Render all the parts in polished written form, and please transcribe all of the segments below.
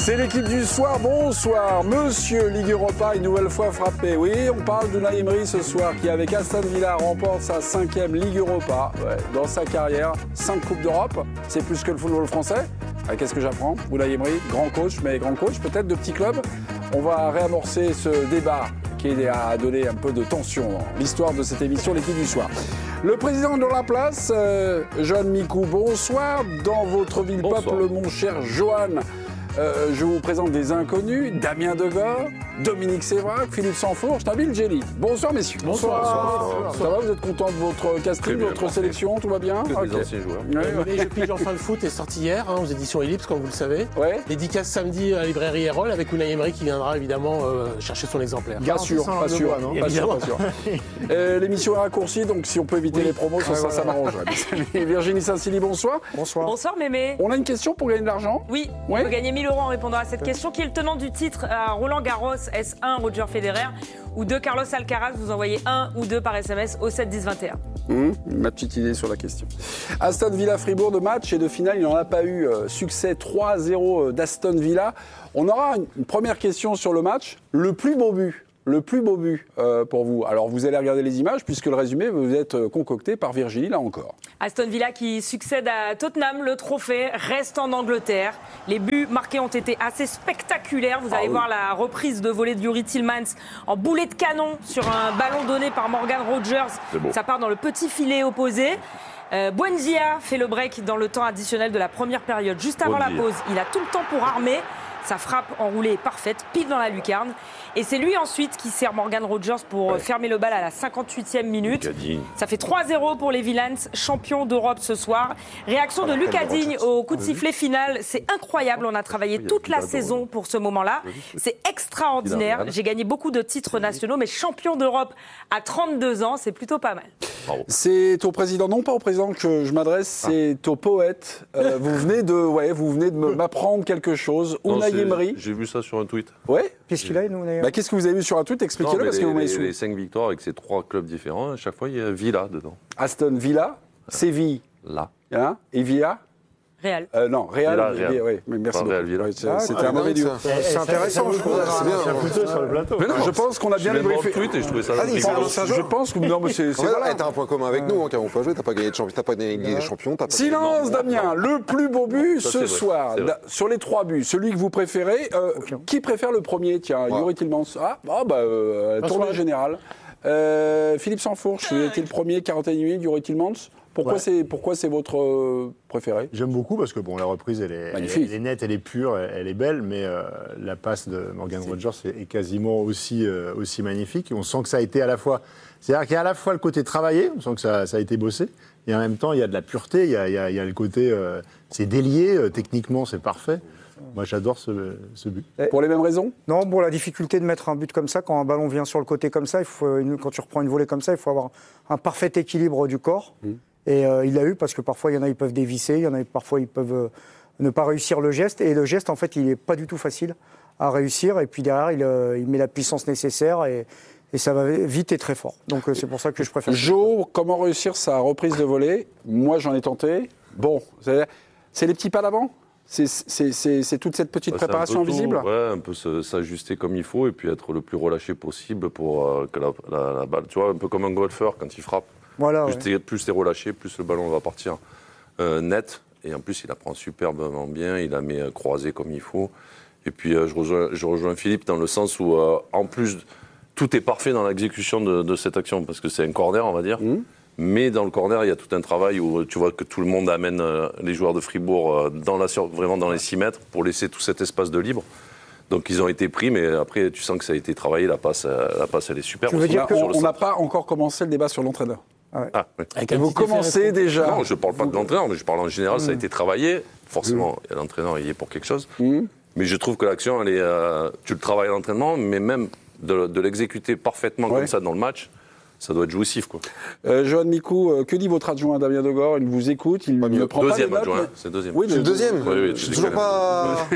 C'est l'équipe du soir, bonsoir. Monsieur Ligue Europa, une nouvelle fois frappé. Oui, on parle d'Unai Emery ce soir, qui avec Aston Villa remporte sa 5e Ligue Europa. Ouais, dans sa carrière, 5 Coupes d'Europe, c'est plus que le football français. Ah, qu'est-ce que j'apprends? Unai Emery, grand coach, mais grand coach peut-être de petits clubs. On va réamorcer ce débat qui a donné un peu de tension dans l'histoire de cette émission, l'équipe du soir. Le président de la place, Johan Micou, bonsoir. Dans votre ville peuple, mon cher Johan, je vous présente des inconnus, Damien Degore, Dominique Sévrac, Philippe Sansfourche, Nabil Djellit. Bonsoir messieurs. Bonsoir. Ça va, vous êtes content de votre casting, de votre sélection, tout va bien? Les anciens joueurs. Je pige en fin de foot est sorti hier, aux éditions Ellipse, comme vous le savez. Ouais. Dédicace samedi à la librairie Erol avec Unai Emery qui viendra évidemment chercher son exemplaire. Bien sûr, pas sûr. L'émission est raccourcie, donc si on peut éviter les promos, ça m'arrangerait. Virginie Saint-Silly, bonsoir. Bonsoir. Bonsoir Mémé. On a une question pour gagner de l'argent? Oui, on peut gagner 1000 € en répondant à cette question. Qui est le tenant du titre à Roland Garros? Est-ce 1 Roger Federer ou 2 Carlos Alcaraz? Vous envoyez 1 ou 2 par SMS au 7 10 21. Ma petite idée sur la question. Aston Villa Fribourg, de match et de finale, il n'y en a pas eu. Succès 3-0 d'Aston Villa. On aura une première question sur le match. Le plus beau but pour vous. Alors vous allez regarder les images puisque le résumé vous êtes concocté par Virginie là encore. Aston Villa qui succède à Tottenham, le trophée reste en Angleterre. Les buts marqués ont été assez spectaculaires. Vous allez voir la reprise de volée de Youri Tielemans en boulet de canon sur un ballon donné par Morgan Rogers. Ça part dans le petit filet opposé. Buendia fait le break dans le temps additionnel de la première période. Juste avant la pause, il a tout le temps pour armer. Sa frappe enroulée est parfaite, pile dans la lucarne. Et c'est lui ensuite qui sert Morgan Rogers pour fermer le bal à la 58e minute. Ça fait 3-0 pour les Villains, champions d'Europe ce soir. Réaction de Lucas Digne au coup de sifflet final. C'est incroyable, on a travaillé toute la saison pour ce moment-là. C'est extraordinaire. J'ai gagné beaucoup de titres nationaux, mais champion d'Europe à 32 ans, c'est plutôt pas mal. C'est au président, non pas au président que je m'adresse, c'est au poète. Vous venez de m'apprendre quelque chose. Unai Emery. J'ai vu ça sur un tweet. Ouais. Qu'est-ce qu'il a, Unai? Qu'est-ce que vous avez vu sur un tweet? Expliquez-le parce que vous m'avez les 5 victoires avec ces 3 clubs différents, à chaque fois il y a Villa dedans. Aston Villa, Séville. Là. Hein, et Villa. Real. Non, Real. Villa. Oui, merci. Real, Villa. C'était un mauvais duo. C'est intéressant, je crois. C'est bien. Plutôt sur le plateau. Mais non, je pense qu'on a bien débriefé. Et je trouvais ça. Je pense que non, mais c'est voilà. T'as un point commun avec nous, car on peut jouer. T'as pas gagné de champion, t'as pas gagné des champions. Silence, Damien. Le plus beau but ce soir, sur les 3 buts, celui que vous préférez. Qui préfère le premier? Tiens, Youri Tielemans. Tournée générale. Philippe Sansfourche, était le premier, 41 minutes, Youri Tielemans. Pourquoi c'est votre préféré? J'aime beaucoup parce que la reprise elle est nette, elle est pure, elle est belle, mais la passe de Morgan Rogers est quasiment aussi magnifique. On sent que ça a été à la fois, c'est-à-dire qu'il y a à la fois le côté travaillé, on sent que ça a été bossé, et en même temps il y a de la pureté, il y a le côté, c'est délié, techniquement c'est parfait. Moi, j'adore ce but. Pour les mêmes raisons? Non, la difficulté de mettre un but comme ça, quand un ballon vient sur le côté comme ça, quand tu reprends une volée comme ça, il faut avoir un parfait équilibre du corps. Et il l'a eu parce que parfois, il y en a, ils peuvent dévisser, il y en a, parfois, ils peuvent ne pas réussir le geste. Et le geste, en fait, il n'est pas du tout facile à réussir. Et puis derrière, il met la puissance nécessaire et ça va vite et très fort. Donc, c'est pour ça que je préfère. Jo, comment réussir sa reprise de volée? Moi, j'en ai tenté. Bon, c'est les petits pas d'avant? C'est toute cette petite préparation invisible? Ouais, un peu s'ajuster comme il faut et puis être le plus relâché possible pour que la balle, tu vois, un peu comme un golfeur quand il frappe. Voilà, plus t'es relâché, plus le ballon va partir net. Et en plus, il la prend superbement bien, il la met croisée comme il faut. Et puis, je rejoins Philippe dans le sens où, en plus, tout est parfait dans l'exécution de cette action parce que c'est un corner, on va dire. Mais dans le corner, il y a tout un travail où tu vois que tout le monde amène les joueurs de Fribourg vraiment dans les 6 mètres pour laisser tout cet espace de libre. Donc ils ont été pris, mais après tu sens que ça a été travaillé, la passe elle est super. On n'a pas encore commencé le débat sur l'entraîneur. Oui. Vous commencez déjà. Non, je ne parle pas de l'entraîneur, mais je parle en général, ça a été travaillé. Forcément, l'entraîneur il y est pour quelque chose. Mais je trouve que l'action, tu le travailles à l'entraînement, mais même de l'exécuter parfaitement comme ça dans le match, ça doit être jouissif, quoi. Johan Micou, que dit votre adjoint Damien Degore? Il vous écoute, il ne prend pas les notes. Adjoint, c'est deuxième. Oui, c'est le deuxième. Oui, je suis toujours pas.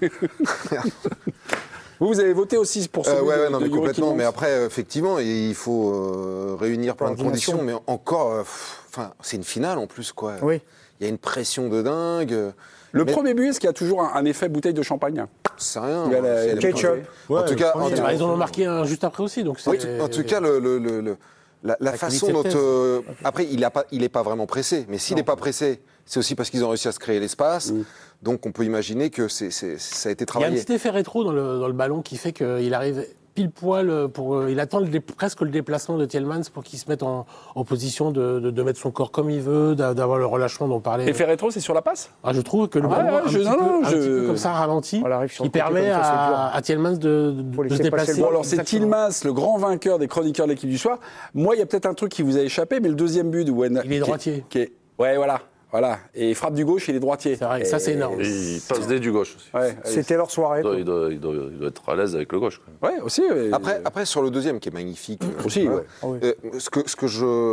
Vous avez voté aussi pour ce non, mais complètement. Mais après, effectivement, il faut réunir plein de conditions. Mais encore, c'est une finale en plus, quoi. Oui. Il y a une pression de dingue. Le premier but, est-ce qu'il y a toujours un effet bouteille de champagne? C'est rien. Il va C'est la- ketchup. En tout cas, Ils en ont marqué un juste après aussi. Donc en tout cas, la façon dont... après, il n'est pas vraiment pressé. Mais s'il n'est pas pressé, c'est aussi parce qu'ils ont réussi à se créer l'espace. Donc, on peut imaginer que ça a été il y a un travaillé. petit effet rétro dans le ballon qui fait qu'il arrive pile poil il attend presque le déplacement de Tielemans pour qu'il se mette en position de mettre son corps comme il veut, d'avoir le relâchement dont on parlait. Effet rétro, c'est sur la passe. Je trouve que le ballon un petit peu comme ça ralenti, On arrive sur qui le côté permet comme ça, c'est dur. à Tielemans de Faut se laisser passer déplacer. le Bon, alors c'est Exactement. Tielemans, le grand vainqueur des chroniqueurs de l'équipe du soir. Moi, il y a peut-être un truc qui vous a échappé, mais le deuxième but de Wenda. Il est droitier. Ouais, voilà. Et il frappe du gauche, il est droitier. C'est vrai, ça c'est énorme. Et il passe des du gauche aussi. Ouais, C'était leur soirée. quoi. Il doit être à l'aise avec le gauche. Quand même. ouais, aussi. Ouais. Après, sur le deuxième, qui est magnifique, Aussi, ouais. Ah oui. ce que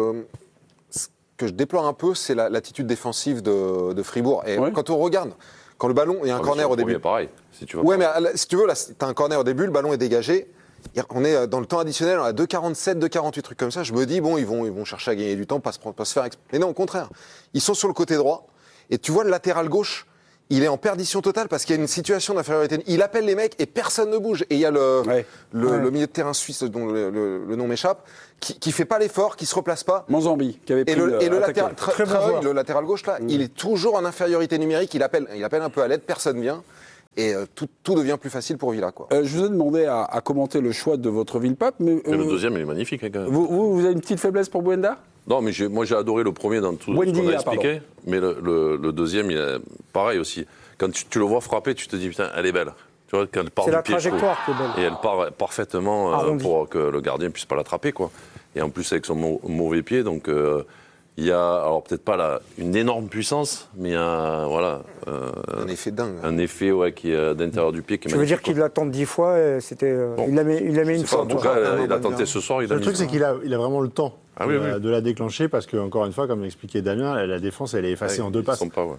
je déplore un peu, c'est l'attitude défensive de Fribourg. Et Ouais. quand on regarde, quand le ballon, il y a un corner au début. Pareil. Si tu vas Ouais, mais si tu veux, là, tu as un corner au début, le ballon est dégagé. On est dans le temps additionnel, on a 2,47, 2,48, trucs comme ça. Je me dis, bon, ils vont chercher à gagner du temps, pas se faire. Mais non, au contraire. Ils sont sur le côté droit. Et tu vois, le latéral gauche, il est en perdition totale parce qu'il y a une situation d'infériorité. Il appelle les mecs et personne ne bouge. Et il y a le milieu de terrain suisse, dont le nom m'échappe, qui fait pas l'effort, qui se replace pas. Manzambi, qui avait pris Et le attaqué. latéral, le latéral gauche, là, il est toujours en infériorité numérique. Il appelle un peu à l'aide, personne vient. Et tout devient plus facile pour Villa, quoi. Je vous ai demandé à commenter le choix de votre ville-pape, mais Et le deuxième, il est magnifique. Hein, quand même. vous avez une petite faiblesse pour Buenda? Non, mais moi j'ai adoré le premier dans tout ce Buendia, qu'on a expliqué. Mais le deuxième, il est pareil aussi. Quand tu le vois frapper, tu te dis, putain, elle est belle. Tu vois, quand elle part C'est du la pied, je trouve. trajectoire qui est belle. Et elle part parfaitement Arrondi. pour que le gardien puisse pas l'attraper, quoi. Et en plus avec son mauvais pied, donc il y a, alors peut-être pas une énorme puissance, mais il y a, voilà, Un effet dingue. un effet qui est d'intérieur du pied qui est Tu veux dire magnifique, qu'il l'attend 10 fois, et c'était, il la met une quoi. fois. En tout quoi. cas, il a tenté ce soir, il a Le mis. truc, c'est qu'il a vraiment le temps Ah oui, oui. de la déclencher parce que, encore une fois, comme l'expliquait Damien, la défense, elle est effacée en deux Ils passes. sont pas, ouais.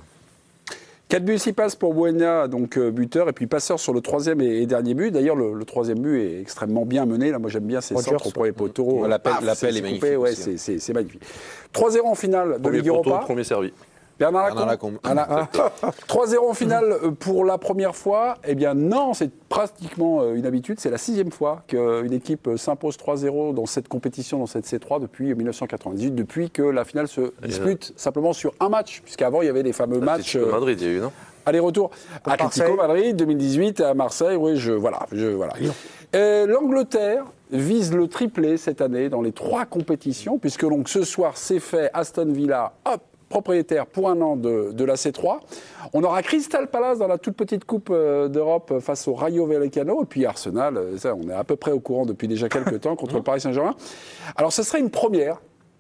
4 buts, 6 passes pour Buenda, donc buteur, et puis passeur sur le troisième et dernier but. D'ailleurs, le troisième but est extrêmement bien mené. Là, moi, j'aime bien ces Rodgers, centres au premier poteau. Ouais, l'appel Paf, est coupé, magnifique ouais, aussi, c'est magnifique. 3-0 en finale de Premier Ligue poteau, Europa. premier servi. Bernard Bernard Lacombe. Lacombe. 3-0 en finale pour la première fois. Eh bien non, c'est pratiquement une habitude. C'est la 6e fois qu'une équipe s'impose 3-0 dans cette compétition, dans cette C3 depuis 1998, depuis que la finale se dispute simplement sur un match, puisqu'avant il y avait des fameux matchs. Atlético Madrid, il y a eu, non? Aller-retour. Atlético Madrid, 2018, à Marseille. Oui, voilà. L'Angleterre vise le triplé cette année dans les 3 compétitions, puisque donc ce soir c'est fait. Aston Villa, hop, propriétaire pour un an de la C3. On aura Crystal Palace dans la toute petite Coupe d'Europe face au Rayo Vallecano. Et puis Arsenal, ça, on est à peu près au courant depuis déjà quelques temps contre le Paris Saint-Germain. Alors ce serait une première.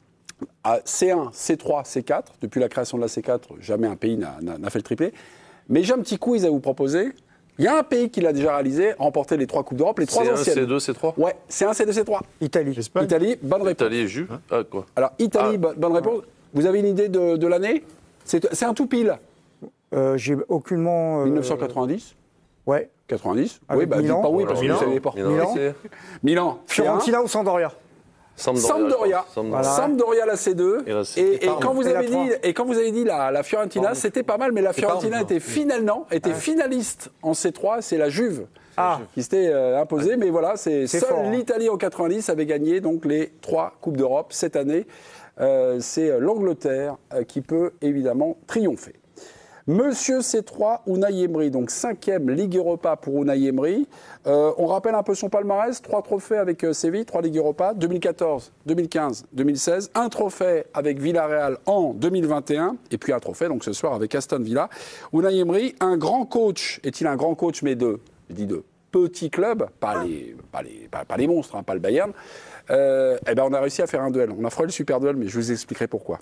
À C1, C3, C4. Depuis la création de la C4, jamais un pays n'a fait le triplé. Mais j'ai un petit quiz à vous proposer. Il y a un pays qui l'a déjà réalisé, remporté les 3 Coupes d'Europe, les 3 C1, anciennes. C2, C3. Ouais, C1, C2, C3. Italie. Italie, bonne réponse. Italie et Jus. Ah, quoi. Alors, Italie, bonne réponse. Vous avez une idée de l'année? C'est un tout pile. J'ai aucunement. 1990 Ouais. 90. Avec Oui, bah dites Milan. pas oui parce que Milan. vous savez pas. Milan. Milan. Fiorentina ou Sampdoria? Sampdoria. Voilà. Sampdoria la C2. Et la C2. Et Parme. quand vous Et la avez dit 3. quand vous avez dit la Fiorentina, Parme. c'était pas mal, mais la Fiorentina Parme, était finaliste en C3. C'est la Juve qui s'était imposée, mais voilà, C'est seule fort, hein. l'Italie en 90 avait gagné donc les 3 Coupes d'Europe cette année. C'est l'Angleterre qui peut évidemment triompher. Monsieur C3, Unai Emery, donc 5e Ligue Europa pour Unai Emery. On rappelle un peu son palmarès, 3 trophées avec Séville, 3 Ligues Europa, 2014, 2015, 2016, un trophée avec Villarreal en 2021, et puis un trophée donc ce soir avec Aston Villa. Unai Emery, un grand coach, est-il un grand coach, mais de petits clubs, pas les monstres, hein, pas le Bayern. Eh ben on a réussi à faire un duel. On a fait le super duel, mais je vous expliquerai pourquoi.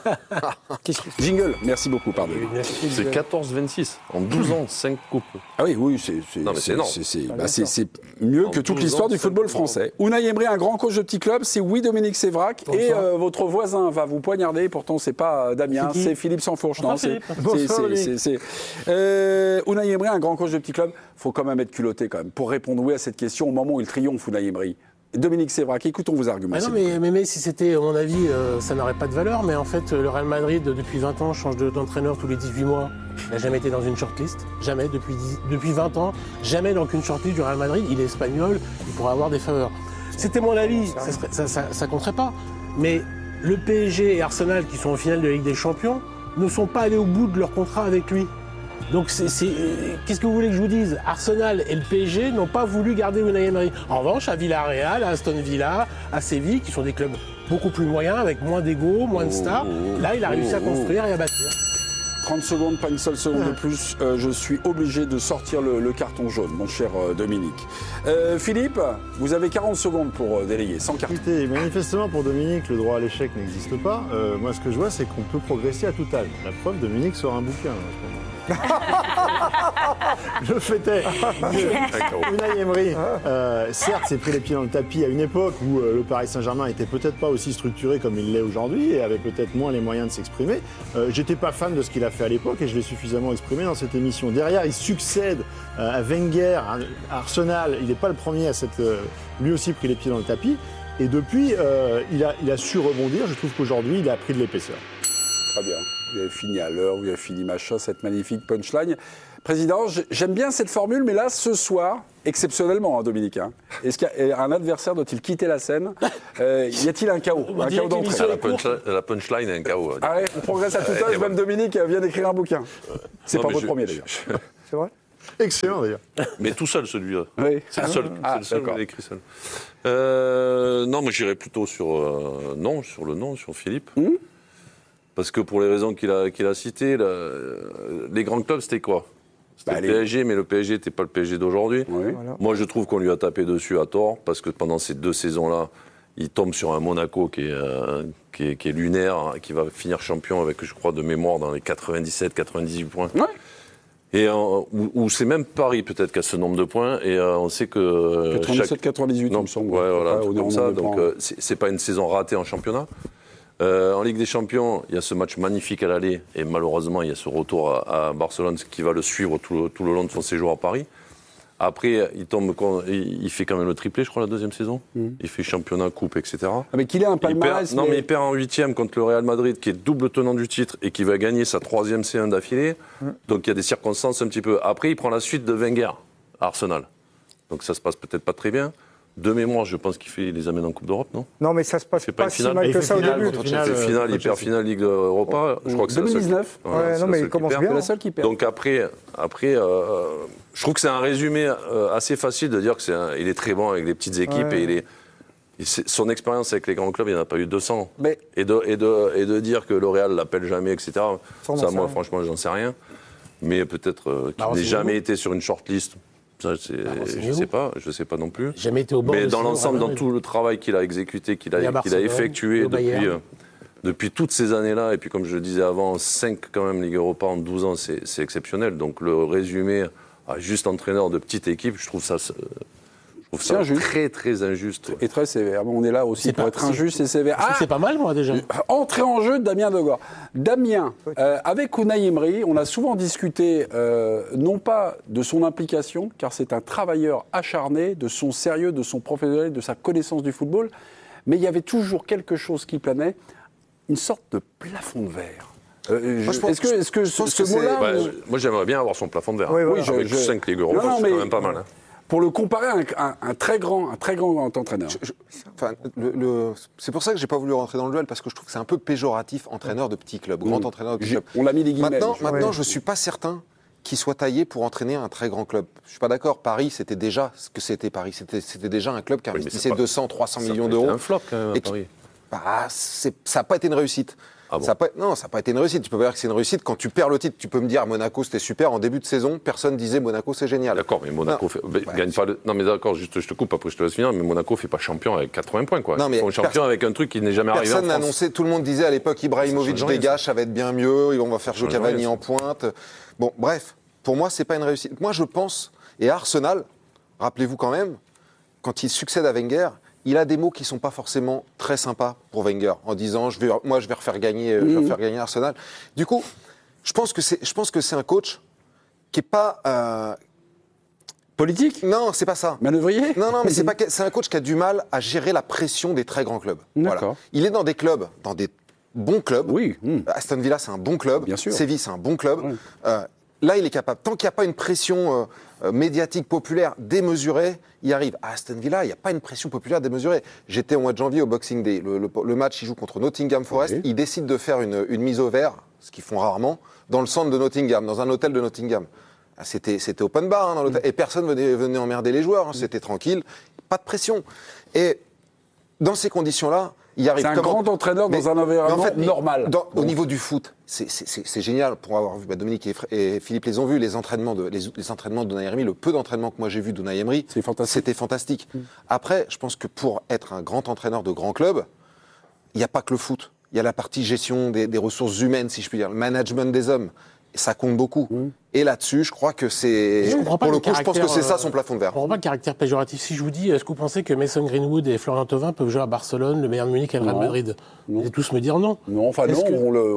Jingle, merci beaucoup, pardon. C'est 14-26. En 12 ans, 5 coupes. Ah oui, Non, mais c'est énorme. c'est mieux En que toute 12 l'histoire ans, du football c'est français. Unai Emery, un grand coach de petit club, c'est oui Dominique Sévrac. Et votre voisin va vous poignarder, pourtant c'est pas Damien, c'est Philippe Sansfourche. Non, c'est Unai Emery, un grand coach de petit club. Faut quand même être culotté quand même pour répondre oui à cette question au moment où il triomphe, Unai Emery. Dominique Sévrac, écoutons vos arguments. Non, mais si c'était, à mon avis, ça n'aurait pas de valeur. Mais en fait, le Real Madrid, depuis 20 ans, change d'entraîneur tous les 18 mois. Il n'a jamais été dans une shortlist. Jamais, depuis 20 ans. Jamais dans aucune shortlist du Real Madrid. Il est espagnol, il pourrait avoir des faveurs. C'était mon avis, ça compterait pas. Mais le PSG et Arsenal, qui sont en finale de la Ligue des Champions, ne sont pas allés au bout de leur contrat avec lui. Donc, qu'est-ce que vous voulez que je vous dise? Arsenal et le PSG n'ont pas voulu garder Unai Emery. En revanche, à Villarreal, à Aston Villa, à Séville, qui sont des clubs beaucoup plus moyens, avec moins d'ego, moins de stars, là, il a réussi à construire et à bâtir. 30 secondes, pas une seule seconde de plus. Je suis obligé de sortir le carton jaune, mon cher Dominique. Philippe, vous avez 40 secondes pour délayer, sans carton. Écoutez, manifestement, pour Dominique, le droit à l'échec n'existe pas. Moi, ce que je vois, c'est qu'on peut progresser à tout âge. La preuve, Dominique sort un bouquin. Je fêtais. Unai Emery, certes, s'est pris les pieds dans le tapis à une époque où le Paris Saint-Germain n'était peut-être pas aussi structuré comme il l'est aujourd'hui et avait peut-être moins les moyens de s'exprimer. J'étais pas fan de ce qu'il a fait à l'époque et je l'ai suffisamment exprimé dans cette émission. Derrière, il succède à Wenger, à Arsenal. Il n'est pas le premier à s'être lui aussi pris les pieds dans le tapis. Et depuis, il a su rebondir. Je trouve qu'aujourd'hui, il a pris de l'épaisseur. Très bien. Vous avez fini à l'heure, vous avez fini machin, cette magnifique punchline. Président, j'aime bien cette formule, mais là, ce soir, exceptionnellement, Dominique, est-ce qu'un adversaire doit-il quitter la scène? Y a-t-il un chaos? Un chaos d'entrée? La punchline est un chaos. Ah ouais, on progresse à tout âge, même Dominique vient d'écrire un bouquin. C'est pas votre premier, d'ailleurs. C'est vrai? Excellent, d'ailleurs. Mais tout seul, celui-là. Oui. C'est le seul, où il a écrit seul. Non, moi, j'irais plutôt sur sur Philippe. Parce que pour les raisons qu'il a citées, les grands clubs, c'était quoi? C'était le PSG, mais le PSG n'était pas le PSG d'aujourd'hui. Oui. Voilà. Moi, je trouve qu'on lui a tapé dessus à tort, parce que pendant ces 2 saisons-là, il tombe sur un Monaco qui est lunaire, qui va finir champion avec, je crois, de mémoire, dans les 97-98 points. Ouais. Et où c'est même Paris, peut-être, qui a ce nombre de points. Et on sait que... 97-98, il me semble. Ouais, voilà, comme ça. Donc, c'est pas une saison ratée en championnat. En Ligue des Champions, il y a ce match magnifique à l'aller et malheureusement, il y a ce retour à Barcelone qui va le suivre tout le long de son séjour à Paris. Après, il fait quand même le triplé, je crois, la 2e saison. Il fait championnat, coupe, etc. Ah, mais qu'il ait un palmarès... Mais il perd en 8e contre le Real Madrid, qui est double tenant du titre et qui va gagner sa 3e C1 d'affilée. Donc il y a des circonstances un petit peu... Après, il prend la suite de Wenger à Arsenal. Donc ça se passe peut-être pas très bien. De mémoire, je pense qu'il les amène en Coupe d'Europe, non? Non, mais ça se passe pas si mal que ça au début. Il perd finale Ligue Europa. Je crois que c'est 2019. Non, mais il commence bien. C'est la seule qui perd. Donc après, je trouve que c'est un résumé assez facile de dire qu'il est très bon avec les petites équipes et son expérience avec les grands clubs, il n'y en a pas eu 200. Mais... Et de dire que L'Oréal l'appelle jamais, etc. Ça, moi, franchement, j'en sais rien. Mais peut-être qu'il n'ait jamais été sur une shortlist. Ça, je sais pas non plus. Jamais été au bord. Mais dans l'ensemble, dans tout le travail qu'il a exécuté, qu'il a effectué depuis toutes ces années-là, et puis comme je le disais avant, 5 quand même Ligue Europa en 12 ans, c'est exceptionnel. Donc le résumé à juste entraîneur de petite équipe, je trouve ça très très injuste. Et très sévère. On est là aussi pour être injuste et sévère. C'est pas mal, moi, déjà. Entrée en jeu de Damien Degore. Damien, avec Unai Emery, on a souvent discuté, non pas de son implication, car c'est un travailleur acharné, de son sérieux, de son professionnel, de sa connaissance du football, mais il y avait toujours quelque chose qui planait, une sorte de plafond de verre. Est-ce que ce mot-là... Moi, j'aimerais bien avoir son plafond de verre. Oui, avec 5 Ligue Europa, c'est quand même pas mal. Pour le comparer à un très grand entraîneur. C'est pour ça que j'ai pas voulu rentrer dans le duel, parce que je trouve que c'est un peu péjoratif, entraîneur de petit club, grand entraîneur de petit club. On l'a mis les guillemets. Maintenant, je suis pas certain qu'il soit taillé pour entraîner un très grand club. Je suis pas d'accord. Paris, c'était déjà ce que c'était Paris. C'était déjà un club qui investissait 200, 300 millions d'euros. C'est un flop quand même à Paris. Ça n'a pas été une réussite. Ah bon. Ça n'a pas été une réussite. Tu peux pas dire que c'est une réussite. Quand tu perds le titre, tu peux me dire Monaco c'était super. En début de saison, personne disait Monaco c'est génial. D'accord, mais Monaco gagne pas le... Non mais d'accord, juste je te coupe, après je te laisse finir, mais Monaco fait pas champion avec 80 points quoi. Non, mais ils font champion avec un truc qui n'est jamais arrivé en France. Personne n'a annoncé, tout le monde disait à l'époque Ibrahimovic dégage, ça va être bien mieux, on va faire jouer Cavani en pointe. Bon, bref, pour moi c'est pas une réussite. Moi je pense, et Arsenal, rappelez-vous quand même, quand il succède à Wenger, il a des mots qui ne sont pas forcément très sympas pour Wenger, en disant je vais refaire gagner, Arsenal. Du coup, je pense que c'est un coach qui est pas Politique? Non, c'est pas ça. Manœuvrier? Non, mais c'est un coach qui a du mal à gérer la pression des très grands clubs. D'accord. Voilà. Il est dans des clubs, dans des bons clubs. Oui. Aston Villa, c'est un bon club. Bien sûr. Séville, c'est un bon club. Oui. Là, il est capable. Tant qu'il n'y a pas une pression médiatique populaire démesurée, il arrive. À Aston Villa, il n'y a pas une pression populaire démesurée. J'étais au mois de janvier au Boxing Day. Le match, il joue contre Nottingham Forest. Oui. Il décide de faire une mise au vert, ce qu'ils font rarement, dans le centre de Nottingham, dans un hôtel de Nottingham. C'était open bar dans l'hôtel. Et personne venait emmerder les joueurs. C'était tranquille. Pas de pression. Et dans ces conditions-là, il arrive. C'est un grand entraîneur dans un environnement normal. Au niveau du foot, c'est génial pour avoir vu. Dominique et Philippe les ont vus, les entraînements de Unai Emery, le peu d'entraînements que moi j'ai vu d'Unai Emery, c'était fantastique. Après, je pense que pour être un grand entraîneur de grand club, il n'y a pas que le foot. Il y a la partie gestion des ressources humaines, si je puis dire, le management des hommes. Et ça compte beaucoup. Et là-dessus, je crois que c'est... Pour le coup, je pense que c'est ça son plafond de verre. Je ne comprends pas le caractère péjoratif. Si je vous dis, est-ce que vous pensez que Mason Greenwood et Florian Thauvin peuvent jouer à Barcelone, le Bayern Munich et le Real Madrid? Vous allez tous me dire non. Non, enfin non,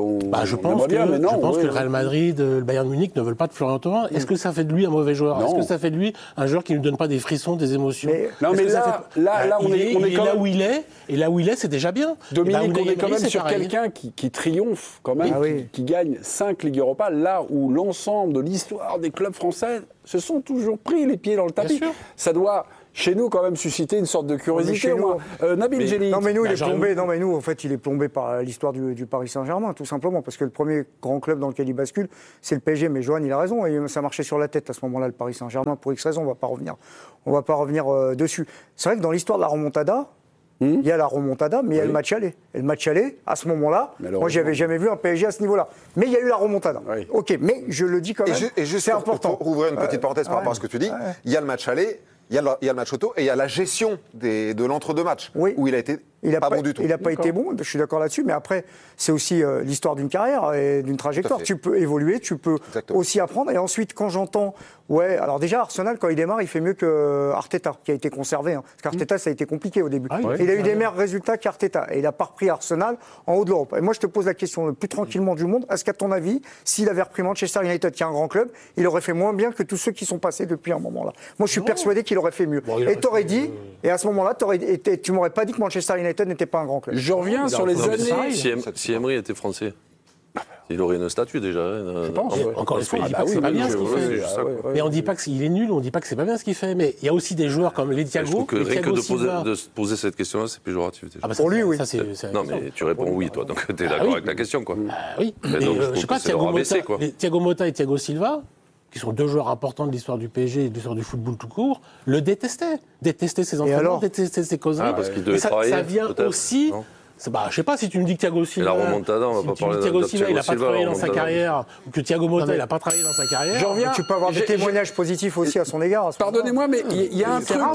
je pense que le Real Madrid, le Bayern Munich ne veulent pas de Florian Thauvin. Est-ce que ça fait de lui un mauvais joueur? Est-ce que ça fait de lui un joueur qui ne nous donne pas des frissons, des émotions? Non, mais là, on est là où il est, et là où il est, c'est déjà bien. Dominique, on est quand même sur quelqu'un qui triomphe, quand même, qui gagne 5 Ligues Europa, là où l'ensemble de l'histoire des clubs français se sont toujours pris les pieds dans le tapis. Ça doit, chez nous, quand même susciter une sorte de curiosité. Nabil Djellit. Non, mais nous, il est plombé. Non, mais nous, en fait, il est plombé par l'histoire du Paris Saint-Germain, tout simplement, parce que le premier grand club dans lequel il bascule, c'est le PSG. Mais Johan, il a raison, et ça marchait sur la tête à ce moment-là, le Paris Saint-Germain, pour X raisons. On va pas revenir dessus. C'est vrai que dans l'histoire de la remontada, il y a la remontada, mais il y a le match aller. Et le match aller, à ce moment-là, moi, j'avais jamais vu un PSG à ce niveau-là. Mais il y a eu la remontada. Oui. OK, mais je le dis quand même, c'est important. Pour ouvrir une petite parenthèse par rapport à ce que tu dis, il y a le match aller, il y a le match auto, et il y a la gestion de l'entre-deux matchs, où il a été pas bon du tout. Il n'a pas été bon, je suis d'accord là-dessus, mais après, c'est aussi l'histoire d'une carrière et d'une trajectoire. Tu peux évoluer, tu peux aussi apprendre. Et ensuite, quand j'entends, alors déjà, Arsenal, quand il démarre, il fait mieux que Arteta, qui a été conservé. Parce qu'Arteta, ça a été compliqué au début. Il a eu des meilleurs résultats qu'Arteta. Et il n'a pas repris Arsenal en haut de l'Europe. Et moi, je te pose la question le plus tranquillement du monde. Est-ce qu'à ton avis, s'il avait repris Manchester United, qui est un grand club, il aurait fait moins bien que tous ceux qui sont passés depuis un moment-là? Moi, je suis persuadé qu'il aurait fait mieux. Et t'aurais dit, et à ce moment-là, tu m'aurais pas dit que Manchester United n'était pas un grand club. Je reviens sur les années. Si Emery était français, il aurait une statue déjà. Je pense. Encore une fois, il ne dit pas que c'est pas bien ce qu'il fait. Mais on ne dit pas qu'il est nul, on ne dit pas que c'est pas bien ce qu'il fait. Mais il y a aussi des joueurs comme les Thiago. Je trouve que rien que de poser cette question-là, c'est péjoratif. Pour lui, oui. Non, mais tu réponds oui, toi. Donc tu es d'accord avec la question, quoi. Oui. Je sais pas, Thiago Motta et Thiago Silva, qui sont deux joueurs importants de l'histoire du PSG et de l'histoire du football tout court, le détestaient. Détestaient ses entraînements, détestaient ses causeries. Parce qu'il devait travailler. Ça vient aussi... je sais pas, si tu me dis que Thiago Silva, la remontada, on va pas parler de Thiago Silva, il n'a pas travaillé dans sa carrière, ou que Thiago Motta, il n'a pas travaillé dans sa carrière. Tu peux avoir des témoignages positifs aussi à son égard. Pardonnez-moi, mais il y a un truc.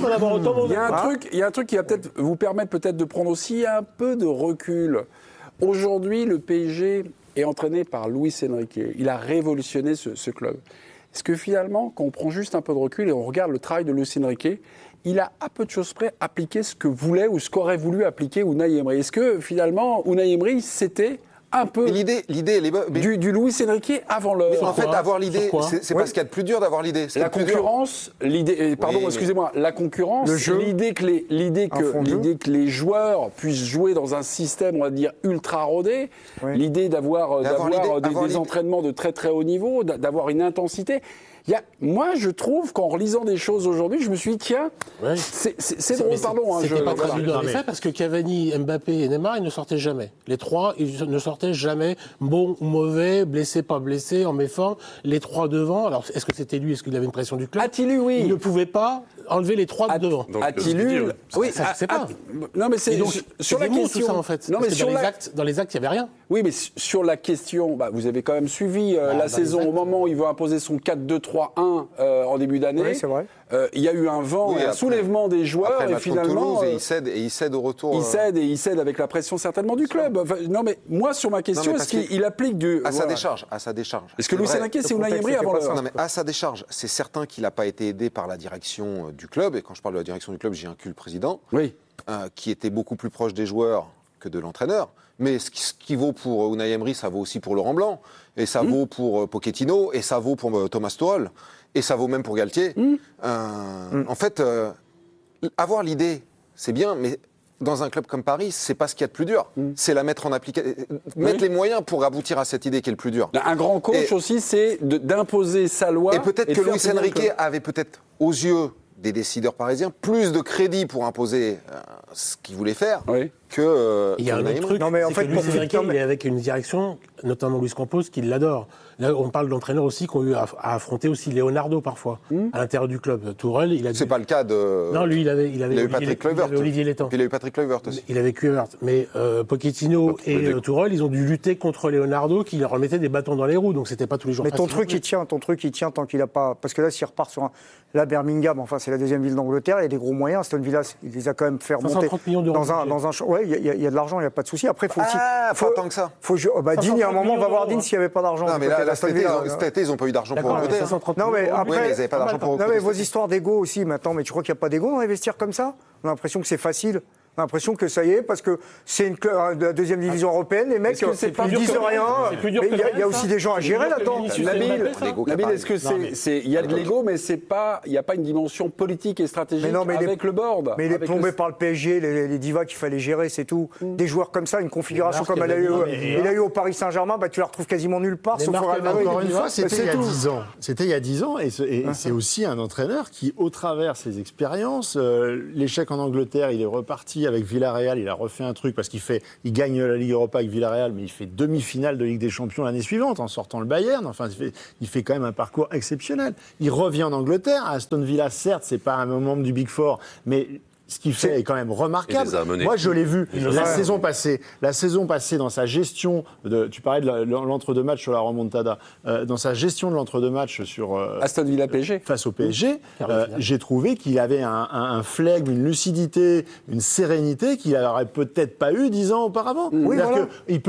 Il y a un truc qui va peut-être vous permettre de prendre aussi un peu de recul. Aujourd'hui, le PSG est entraîné par Luis Enrique. Il a révolutionné ce club. Est-ce que finalement, quand on prend juste un peu de recul et on regarde le travail de Luis Enrique, il a à peu de choses près appliqué ce que voulait ou ce qu'aurait voulu appliquer Unai Emery? Est-ce que finalement, Unai Emery, c'était un peu l'idée, elle est bonne. Du Luis Enrique avant l'heure? En fait, avoir l'idée, c'est pas ce qu'il y a de plus dur d'avoir l'idée. La concurrence, l'idée, excusez-moi, la concurrence, l'idée que les joueurs puissent jouer dans un système, on va dire, ultra rodé, l'idée d'avoir des entraînements de très très haut niveau, d'avoir une intensité. Moi, je trouve qu'en relisant des choses aujourd'hui, je me suis dit, tiens, c'est drôle, pardon. C'était pas traduit dans les faits, parce que Cavani, Mbappé et Neymar, ils ne sortaient jamais. Les trois, ils ne sortaient jamais, bon ou mauvais, blessé, pas blessé, en méforme. Les trois devant, alors est-ce que c'était lui, est-ce qu'il avait une pression du club? A-t-il eu, oui. Il ne pouvait pas enlever les trois de devant. A-t-il eu? Oui, ça, je sais pas. Non, mais c'est sur la question. Tout ça, en fait. Non, mais dans les actes, il n'y avait rien. Oui, mais sur la question, vous avez quand même suivi la saison au moment où il veut imposer son 4-2-3-1 en début d'année. Oui, c'est vrai. Il y a eu un vent, un soulèvement des joueurs après, et finalement Toulouse, et il cède au retour. Il cède avec la pression certainement du club. Enfin, non, mais moi sur ma question, est-ce qu'il applique à sa décharge? Est-ce que Luis Enrique, c'est Unai Emery avant l'heure? Non, mais à sa décharge, c'est certain qu'il n'a pas été aidé par la direction du club. Et quand je parle de la direction du club, j'y inclus le président, qui était beaucoup plus proche des joueurs que de l'entraîneur. Mais ce qui vaut pour Unai Emery, ça vaut aussi pour Laurent Blanc, et ça vaut pour Pochettino, et ça vaut pour Thomas Tuchel. et ça vaut même pour Galtier. En fait, avoir l'idée, c'est bien, mais dans un club comme Paris, c'est pas ce qu'il y a de plus dur. C'est la mettre en application, mettre les moyens pour aboutir à cette idée qui est le plus dur. Un grand coach aussi, c'est d'imposer sa loi. Et peut-être que Luis Enrique avait peut-être, aux yeux des décideurs parisiens, plus de crédit pour imposer ce qu'il voulait faire que. Il y a un autre truc, non, mais en fait, Luis Enrique, il est avec une direction, notamment Luis Campos, qui l'adore. Là, on parle d'entraîneurs aussi qui ont eu à affronter aussi Leonardo parfois, à l'intérieur du club. Tourelle, il a. C'est pas le cas de. Non, lui, il avait eu Patrick Kluivert. Olivier Létang. Puis il a eu Patrick Kluivert aussi. Il avait Kluivert. Mais Pochettino et Tourelle, ils ont dû lutter contre Leonardo qui leur remettait des bâtons dans les roues. Donc c'était pas tous les jours. Mais ton truc, il tient tant qu'il a pas. Parce que là, s'il repart sur la Birmingham, enfin, c'est la deuxième ville d'Angleterre, il y a des gros moyens. Aston Villa, il les a quand même fait remonter. 530 millions d'euros. Ouais, il y a de l'argent, il n'y a pas de souci. Après, faut aussi. Pas tant que ça. Dean, il y a un moment, on va voir Dean s'il n'y avait pas d'argent. Non, mais là, cet été, ils n'ont pas eu d'argent pour recruter. Non, mais après, ils n'avaient pas d'argent pour recruter. Non, mais vos histoires d'ego aussi maintenant. Mais tu crois qu'il n'y a pas d'ego dans investir comme ça? On a l'impression que c'est facile. On a l'impression que ça y est, parce que c'est la deuxième division européenne, les mecs, ils disent rien. Mais il y a aussi des gens à gérer là-dedans. Nabil, est-ce que il y a de l'ego, mais il n'y a pas une dimension politique et stratégique avec le board? Mais il est plombé par le PSG, les divas qu'il fallait gérer, c'est tout. Des joueurs comme ça, une configuration comme il a eu au Paris Saint-Germain, tu la retrouves quasiment nulle part, sauf au Real Madrid. Encore une fois, c'était il y a 10 ans. C'était il y a 10 ans, et c'est aussi un entraîneur qui, au travers ses expériences, l'échec en Angleterre, il est reparti avec Villarreal, il a refait un truc parce il gagne la Ligue Europa avec Villarreal, mais il fait demi-finale de Ligue des Champions l'année suivante en sortant le Bayern. Enfin, il fait quand même un parcours exceptionnel. Il revient en Angleterre. À Aston Villa, certes, c'est pas un membre du Big Four, mais ce qu'il fait est quand même remarquable. Moi, je l'ai vu la saison passée dans sa gestion tu parlais de l'entre-deux-matchs sur la remontada, dans sa gestion de l'entre-deux-matchs sur Aston Villa PSG face au PSG, j'ai trouvé qu'il avait un flegme, une lucidité, une sérénité qu'il n'aurait peut-être pas eu 10 ans auparavant. Oui, voilà.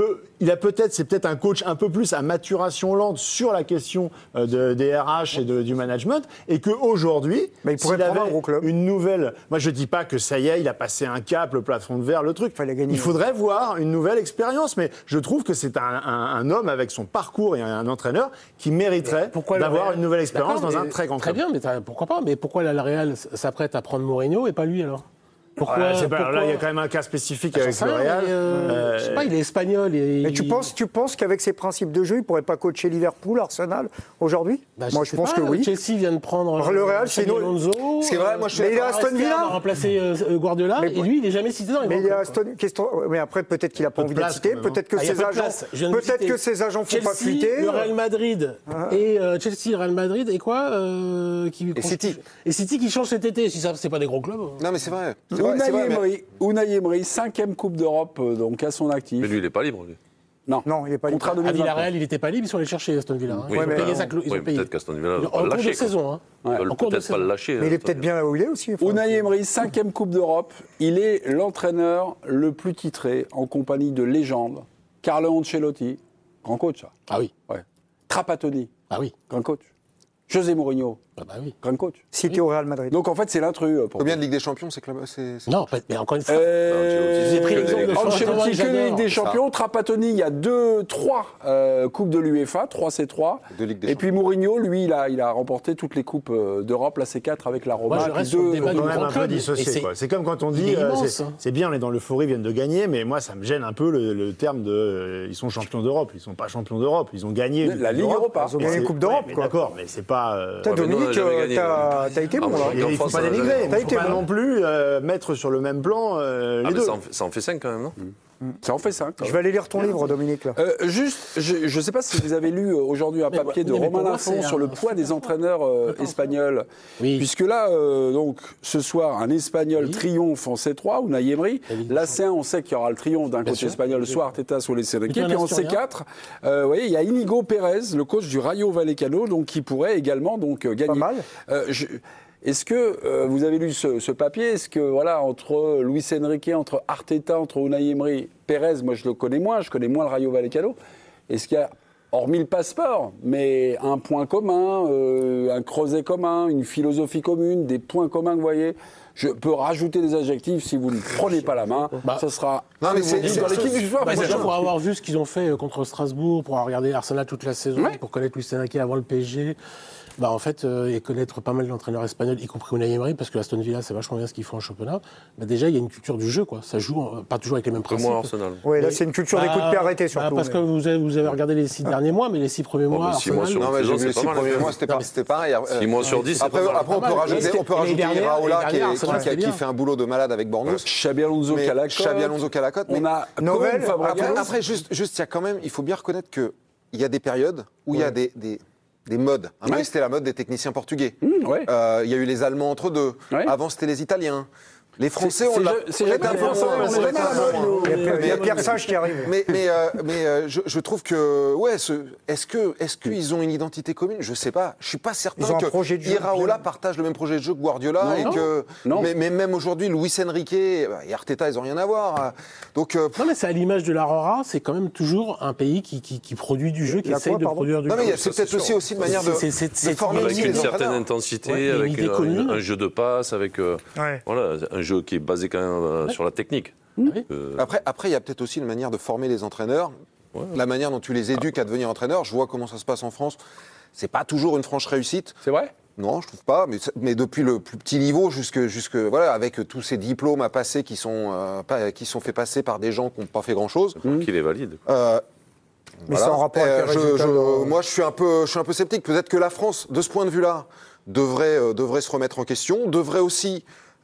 C'est peut-être un coach un peu plus à maturation lente sur la question des RH et du management, et qu'aujourd'hui, il pourrait prendre un gros club. Une nouvelle. Moi, je dis pas que ça y est, il a passé un cap, le plafond de verre, le truc. Il faudrait voir une nouvelle expérience, mais je trouve que c'est un homme avec son parcours et un entraîneur qui mériterait d'avoir une nouvelle expérience dans un très grand club. Très bien, mais pourquoi pas? Mais pourquoi la Real s'apprête à prendre Mourinho et pas lui alors? Pourquoi là, il y a quand même un cas spécifique avec le Real. Je sais pas, il est espagnol. Mais tu penses qu'avec ses principes de jeu, il pourrait pas coacher Liverpool, Arsenal aujourd'hui? Moi, je pense que oui. Chelsea vient de prendre le Real, c'est Alonso. C'est vrai, moi je suis. Mais il est à Aston Villa. Il a remplacé Guardiola et lui, il est jamais cité dans les. Mais il est à Aston. Mais après, peut-être qu'il a pas envie d'être cité. Peut-être que ses agents font pas fuiter. Le Real Madrid et Chelsea, le Real Madrid et quoi Et City. Et City qui change cet été. Si ça, c'est pas des gros clubs. Non, mais c'est vrai. Unai Emery, 5e Coupe d'Europe donc à son actif. Mais lui, il n'est pas libre, lui. Non, il n'est pas libre. À Villarreal, il n'était pas libre, ils sont allés chercher Aston Villa. Oui, Ils ont payé ça. peut-être qu'Aston Villa va en le cours lâcher. de saison. Ils veulent peut-être pas le lâcher. Mais il est peut-être bien là où il est aussi. Unai Emery, 5e Coupe d'Europe. Il est l'entraîneur le plus titré en compagnie de légendes. Carlo Ancelotti, grand coach, ça. Ah oui. Ouais. Trapattoni, Ah oui. grand coach. José Mourinho, Ah bah oui. grand coach. Cité au Real Madrid. Donc en fait, c'est l'intrus. Combien de Ligue des Champions c'est club? Non, mais encore une fois. J'ai pris l'exemple de Ancelotti, que j'adore. Ligue des Champions. Trapattoni, il y a 3 coupes de l'UEFA, 3 C3. Et puis Mourinho, lui, il a remporté toutes les coupes d'Europe, la C4 avec la Roma. Moi, je reste sur le débat du quand même grand un peu club. dissocié. C'est comme quand on dit c'est bien, on est dans l'euphorie, ils viennent de gagner, mais moi ça me gêne un peu le terme de ils sont champions d'Europe. Ils sont pas champions d'Europe, ils ont gagné la Ligue Europa. Ils ont gagné une Coupe d'Europe. D'accord, mais c'est pas. Dominique, t'as été bon là. Il ne faut pas dénigrer, il ne faut pas non plus mettre sur le même plan les deux. Ça en fait 5 quand même, non? Ça en fait 5. Je vais aller lire ton livre, Dominique. Là. Juste, je ne sais pas si vous avez lu aujourd'hui un papier de Romain Lafont sur le poids des entraîneurs espagnols. Oui. Puisque là, donc, ce soir, un Espagnol triomphe en C3, Unai Emery. La C1, on sait qu'il y aura le triomphe d'un coach espagnol, soit Arteta, soit les Enrique. Puis en C4, vous voyez, il y a Inigo Pérez, le coach du Rayo Vallecano, donc, qui pourrait également donc, gagner. Pas mal. Est-ce que vous avez lu ce papier? Est-ce que, voilà, entre Luis Enrique, entre Arteta, entre Unai Emery, Pérez, moi je le connais moins, je connais moins le Rayo Vallecano, est-ce qu'il y a, hormis le passeport, mais un point commun, un creuset commun, une philosophie commune, des points communs que vous voyez? Je peux rajouter des adjectifs si vous ne prenez pas la main. Ça sera. Non, mais c'est dans l'équipe du soir. Déjà, pour avoir vu ce qu'ils ont fait contre Strasbourg, pour avoir regardé Arsenal toute la saison, pour connaître Luis Enrique avant le PSG. En fait, et connaître pas mal d'entraîneurs espagnols, y compris Unai Emery, parce que Aston Villa, c'est vachement bien ce qu'ils font en championnat. Déjà, il y a une culture du jeu, quoi. Ça joue pas toujours avec les mêmes principes. Moi, Arsenal. Oui, là, c'est une culture des coups de pied arrêtés, surtout. Parce que vous avez regardé les 6 derniers mois, mais les 6 premiers mois, Arsenal... Non, mais j'ai vu les 6 premiers mois, c'était pareil. 6 mois sur 10, Après, on peut rajouter Iraola qui fait un boulot de malade avec Bournemouth. Xabi Alonso Calacote. On a Novel. Après, juste, il faut bien reconnaître qu'il y a des périodes où il y a des modes. Un moment, c'était la mode des techniciens portugais. Il y a eu les Allemands entre deux. Avant, c'était les Italiens. Les Français, on l'a. C'est jamais un Français, Il y a Pierre Sage qui arrive. Mais je trouve que, est-ce qu'ils ont une identité commune? Je sais pas. Je suis pas certain que Iraola partage le même projet de jeu que Guardiola et que. Mais même aujourd'hui, Luis Enrique et Arteta, ils ont rien à voir. Donc. Non, mais c'est à l'image de l'Aurora, c'est quand même toujours un pays qui produit du jeu, qui essaye de produire du jeu. Non, mais c'est peut-être aussi une manière de former avec une certaine intensité, avec un jeu de passe, avec un jeu qui est basé quand même sur la technique. Après, il y a peut-être aussi une manière de former les entraîneurs, la manière dont tu les éduques à devenir entraîneur. Je vois comment ça se passe en France. C'est pas toujours une franche réussite. C'est vrai ? Non, je trouve pas. Mais depuis le plus petit niveau jusque avec tous ces diplômes à passer qui sont faits passer par des gens qui n'ont pas fait grand-chose. Qui les valide. Mais c'est en rapport avec les résultats. Moi, je suis un peu sceptique. Peut-être que la France, de ce point de vue-là, devrait se remettre en question. Devrait aussi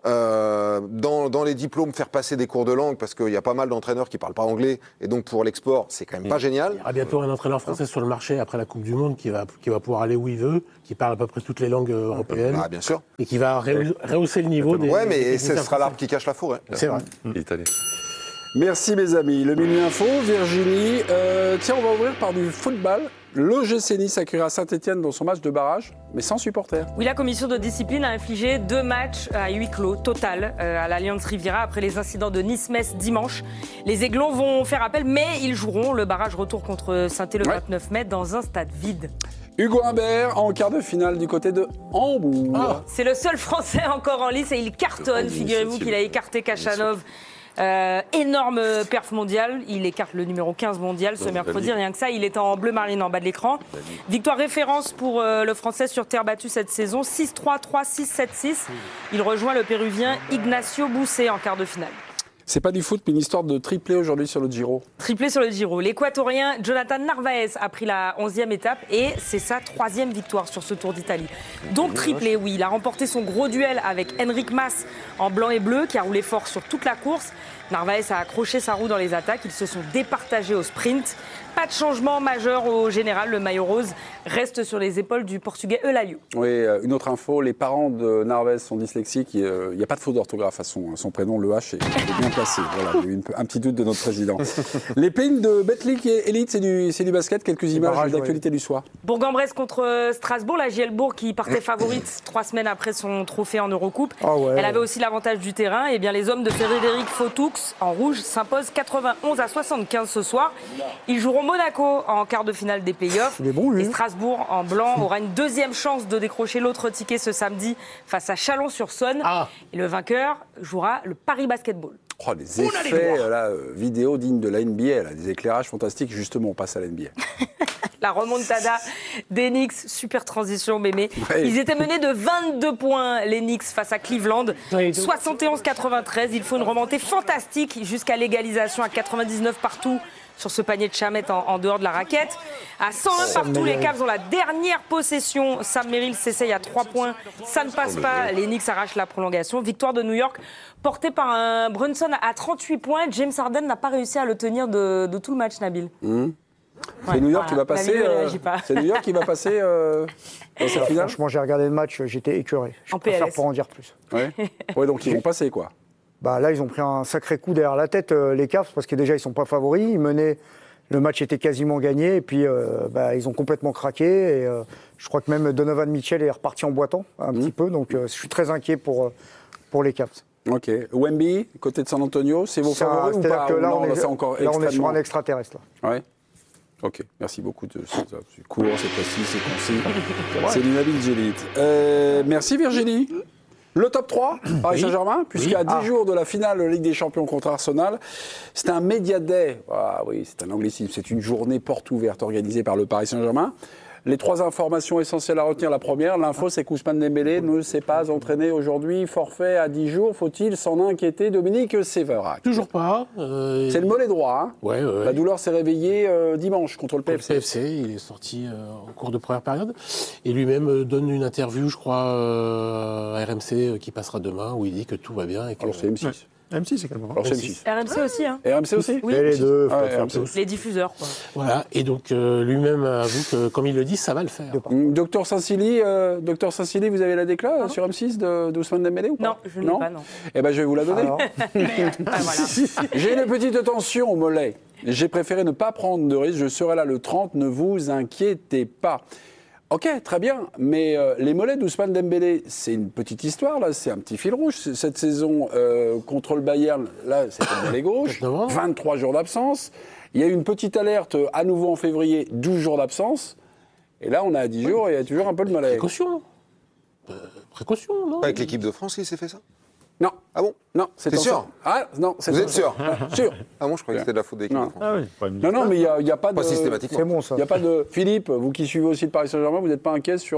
dans les diplômes faire passer des cours de langue parce qu'il y a pas mal d'entraîneurs qui parlent pas anglais et donc pour l'export c'est quand même pas génial. Il y aura bientôt un entraîneur français sur le marché après la Coupe du Monde qui va pouvoir aller où il veut, qui parle à peu près toutes les langues européennes. Ah bien sûr. Et qui va rehausser le niveau des. Ouais, mais ce sera l'arbre qui cache la forêt. C'est vrai. Italien. Merci mes amis. Le Minuit Info, Virginie. Tiens, on va ouvrir par du football. L'OGC Nice accueillera Saint-Etienne dans son match de barrage, mais sans supporters. Oui, la commission de discipline a infligé 2 matchs à huis clos total à l'Allianz Riviera après les incidents de Nice-Metz dimanche. Les Aiglons vont faire appel, mais ils joueront le barrage retour contre Saint-Etienne le 29 mai dans un stade vide. Hugo Humbert en quart de finale du côté de Hambourg. C'est le seul Français encore en lice et il cartonne. Figurez-vous qu'il a écarté Kachanov. Énorme perf mondial, il écarte le numéro 15 mondial ce mercredi, rien que ça, il est en bleu marine en bas de l'écran. Victoire référence pour le Français sur terre battue cette saison, 6-3, 3-6, 7-6. Il rejoint le Péruvien Ignacio Bousset en quart de finale. C'est pas du foot, mais une histoire de triplé aujourd'hui sur le Giro. Triplé sur le Giro. L'Équatorien Jonathan Narvaez a pris la 11e étape et c'est sa 3e victoire sur ce Tour d'Italie. Donc triplé, oui. Il a remporté son gros duel avec Enric Mas en blanc et bleu qui a roulé fort sur toute la course. Narvaez a accroché sa roue dans les attaques. Ils se sont départagés au sprint. Pas de changement majeur au général. Le maillot rose reste sur les épaules du Portugais Eulaio. Oui, une autre info. Les parents de Narvaez sont dyslexiques. Il n'y a pas de faute d'orthographe à son prénom. Le H est bien placé. Voilà, il y a eu un petit doute de notre président. Les play-ins de Betclic et Elite, c'est du basket. Quelques images d'actualité du soir. Bourg-en-Bresse contre Strasbourg. La JL Bourg qui partait favorite 3 semaines après son trophée en Eurocoupe. Elle avait aussi l'avantage du terrain. Et bien les hommes de Frédéric Fautoux en rouge s'imposent 91-75 ce soir. Ils joueront Monaco en quart de finale des playoffs. Et Strasbourg en blanc aura une deuxième chance de décrocher l'autre ticket ce samedi face à Chalon-sur-Saône. Et le vainqueur jouera le Paris Basketball. Oh, les effets vidéo dignes de la NBA, là, des éclairages fantastiques. Justement, on passe à la NBA. La remontada des Knicks, super transition, Mémé. Ouais. Ils étaient menés de 22 points, les Knicks, face à Cleveland. 71-93, il faut une remontée fantastique jusqu'à l'égalisation à 99 partout sur ce panier de Chamet en dehors de la raquette. À 101 partout, les Cavs ont la dernière possession. Sam Merrill s'essaye à 3 points. Ça ne passe pas. Les Knicks arrachent la prolongation. Victoire de New York portée par un Brunson à 38 points. James Harden n'a pas réussi à le tenir de tout le match, Nabil. C'est New York qui va passer. C'est New York qui va passer dans cette finale. Franchement, j'ai regardé le match, j'étais écœuré. Je préfère pour en dire plus. Ouais, donc ils vont passer quoi. Bah là, ils ont pris un sacré coup derrière la tête, les Cavs, parce que déjà, ils sont pas favoris. Ils menaient, le match était quasiment gagné, et puis ils ont complètement craqué. Et je crois que même Donovan Mitchell est reparti en boitant un petit peu, donc je suis très inquiet pour les Cavs. Ok. Wemby, côté de San Antonio, c'est vos favoris ou pas? Que là, on est sur un extraterrestre. Là. Ouais. Ok, merci beaucoup. C'est court, c'est précis, c'est concis. C'est du Nabil Djellit. Merci Virginie. Le top 3, Paris Saint-Germain, puisqu'à 10 jours de la finale Ligue des Champions contre Arsenal, c'est un Media Day. Ah oui, c'est un anglicisme. C'est une journée porte ouverte organisée par le Paris Saint-Germain. Les 3 informations essentielles à retenir. La première, l'info, c'est qu'Ousmane Dembélé ne s'est pas entraîné aujourd'hui. Forfait à 10 jours. Faut-il s'en inquiéter, Dominique Séverac? Toujours pas. C'est le mollet droit. Hein. Ouais. La douleur s'est réveillée dimanche contre le PFC. Le PFC, il est sorti en cours de première période. Et lui-même donne une interview, je crois, à RMC qui passera demain, où il dit que tout va bien. Et que... Alors c'est M6. Ouais. M6, c'est calme. Alors c'est M6. RMC aussi, hein. RMC aussi? Oui. Et les deux. Les diffuseurs, quoi. Voilà, et donc lui-même avoue que, comme il le dit, ça va le faire. Docteur Saint-Silly, vous avez la décla sur M6 d'Ousmane Dembélé ou pas? Non, je ne l'ai pas, non. Eh ben, je vais vous la donner. Alors, Voilà. J'ai une petite tension au mollet. J'ai préféré ne pas prendre de risque. Je serai là le 30, ne vous inquiétez pas. Ok, très bien, mais les mollets d'Ousmane Dembélé, c'est une petite histoire, là, c'est un petit fil rouge. Cette saison contre le Bayern, là, c'était le mollet gauche, 23 jours d'absence. Il y a eu une petite alerte à nouveau en février, 12 jours d'absence. Et là, on a 10 jours et il y a toujours un peu de mollet. Précaution. Précaution, non? Pas avec l'équipe de France qui s'est fait ça? Non. Ah bon? Non, c'est T'es sûr? Ah, non, c'est Vous êtes sûr? Sûr. Ah bon, je croyais que c'était de la faute de l'équipe de France. Ah oui. Non, mais il n'y a pas de... Pas systématiquement. c'est bon, ça. Il n'y a pas de... Philippe, vous qui suivez aussi le Paris Saint-Germain, vous n'êtes pas inquiet sur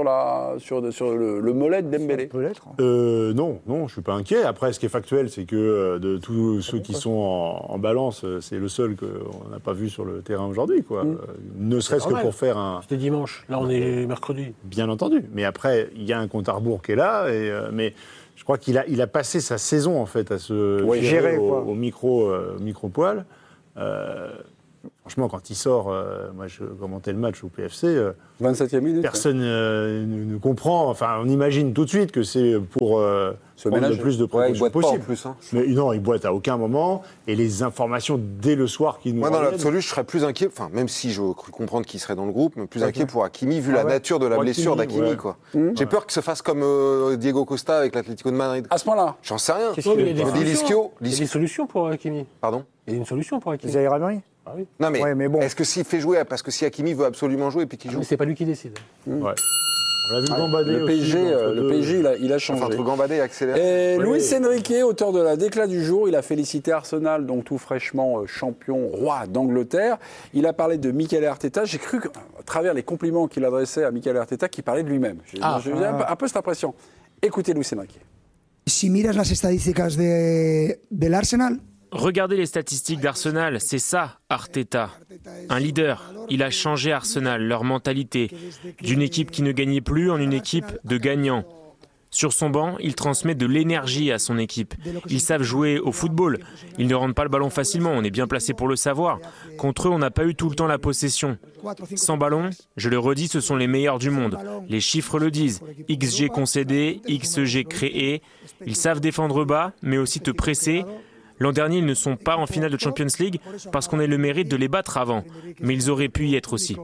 le mollet de Dembélé? Peut-être. Non, je ne suis pas inquiet. Après, ce qui est factuel, c'est que de tous ceux qui sont en balance, c'est le seul qu'on n'a pas vu sur le terrain aujourd'hui, quoi. Ne serait-ce que normal. pour faire un... C'était dimanche, là on est mercredi. Bien entendu. Mais après, il y a un compte à rebours qui est là. Mais je crois qu'il a passé sa saison, en fait, à se gérer, au, quoi. au micro-poil. Franchement, quand il sort, moi je commentais le match au PFC, 27e minute. personne ne comprend. Enfin, on imagine tout de suite que c'est pour prendre ménager. le plus de Ouais, précautions ils boitent pas en possible. plus. Hein. Mais non, il boite à aucun moment. Et les informations dès le soir qui nous Moi, dans reviennent- l'absolu, je serais plus inquiet, enfin, même si je cru comprendre qu'il serait dans le groupe, mais plus inquiet pour Hakimi, vu la nature de la Pour blessure Hakimi, d'Hakimi, ouais. quoi. J'ai peur que se fasse comme Diego Costa avec l'Atlético de Madrid. À ce point-là? J'en sais rien. Non, mais il y a des On dit solutions. Lischio. Il y a des solutions pour Hakimi. Pardon? Il y a une solution pour Hakimi. Zaïre Emery. Ah oui. Non, mais, Ouais, mais bon. est-ce que s'il fait jouer, parce que si Hakimi veut absolument jouer et puis qu'il joue. Mais c'est pas lui qui décide. Ouais. On l'a vu gambader Le aussi PSG, entre le deux- PSG il a changé. Enfin, entre gambader et accélérer. Et Luis Enrique, auteur de la déclat du jour, il a félicité Arsenal, donc tout fraîchement champion roi d'Angleterre. Il a parlé de Mikel Arteta. J'ai cru, à travers les compliments qu'il adressait à Mikel Arteta, qu'il parlait de lui-même. J'ai un peu cette impression. Écoutez Luis Enrique. Si miras las estadísticas del Arsenal, Regardez les statistiques d'Arsenal, c'est ça, Arteta. Un leader. Il a changé Arsenal, leur mentalité. D'une équipe qui ne gagnait plus en une équipe de gagnants. Sur son banc, il transmet de l'énergie à son équipe. Ils savent jouer au football. Ils ne rendent pas le ballon facilement, on est bien placé pour le savoir. Contre eux, on n'a pas eu tout le temps la possession. Sans ballon, je le redis, ce sont les meilleurs du monde. Les chiffres le disent. XG concédé, XG créé. Ils savent défendre bas, mais aussi te presser. L'an dernier, ils ne sont pas en finale de Champions League parce qu'on a eu le mérite de les battre avant. Mais ils auraient pu y être aussi.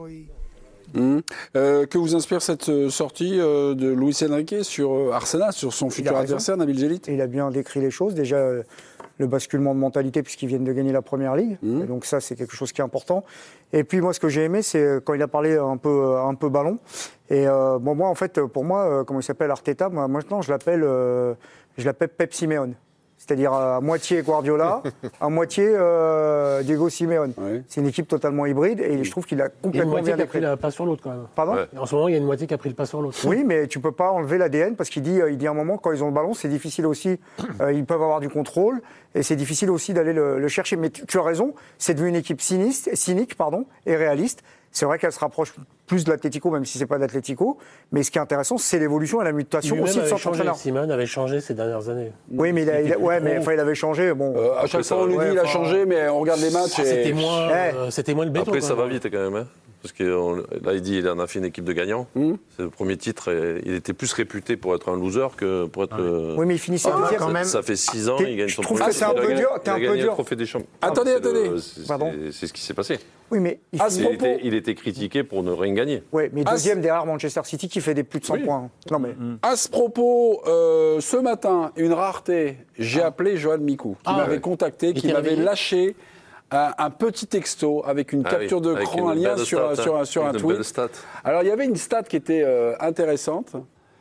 Que vous inspire cette sortie de Luis Enrique sur Arsenal, sur son futur adversaire, Nabil Djellit? Il a bien décrit les choses. Déjà, le basculement de mentalité, puisqu'ils viennent de gagner la première ligue. Et donc ça, c'est quelque chose qui est important. Et puis moi, ce que j'ai aimé, c'est quand il a parlé un peu ballon. Et bon, moi, en fait, pour moi, comment il s'appelle, Arteta, moi, maintenant, je l'appelle Pep Simeone. C'est-à-dire à moitié Guardiola, à moitié Diego Simeone. Ouais. C'est une équipe totalement hybride et je trouve qu'il a Il y a une complètement moitié bien qui a pris décrit. le pas sur l'autre quand même. Pardon ? Ouais. En ce moment, il y a une moitié qui a pris le pas sur l'autre. Oui, mais tu peux pas enlever l'ADN parce qu'il dit à un moment, quand ils ont le ballon, c'est difficile aussi. Ils peuvent avoir du contrôle et c'est difficile aussi d'aller le chercher. Mais tu as raison, c'est devenu une équipe cynique et réaliste. C'est vrai qu'elle se rapproche plus de l'Atlético, même si c'est pas de l'Atlético. Mais ce qui est intéressant, c'est l'évolution et la mutation Lui-même aussi de avait son changé. entraîneur. Simone avait changé ces dernières années. Oui, mais il avait changé. Bon, À chaque fois, on nous dit il a changé, mais on regarde les matchs et... C'était moins le béton. Après, quand ça va même. vite quand même. Hein. Parce que là, il dit qu'il en a fait une équipe de gagnants. C'est le premier titre. Et il était plus réputé pour être un loser que pour être. oui, mais il finissait deuxième. quand même. Ça fait 6 ans, il gagne je son trouve premier que c'est un titre. peu Il a dur, gagné- t'es un il a peu gagné dur. le trophée des champions. Attendez, C'est attendez. Pardon. C'est ce qui s'est passé. Oui, mais Ah, c'est Il était critiqué pour ne rien gagner. ouais, mais deuxième derrière Manchester City qui fait des plus de 100 points. Non, mais À ce propos, ce matin, une rareté, j'ai appelé Joël Micou, qui m'avait contacté, Et qui qui avait m'avait dit lâché un petit texto avec une capture oui, de avec cran, une un lien belle sur stat, un une tweet. belle stat. Alors, il y avait une stat qui était intéressante.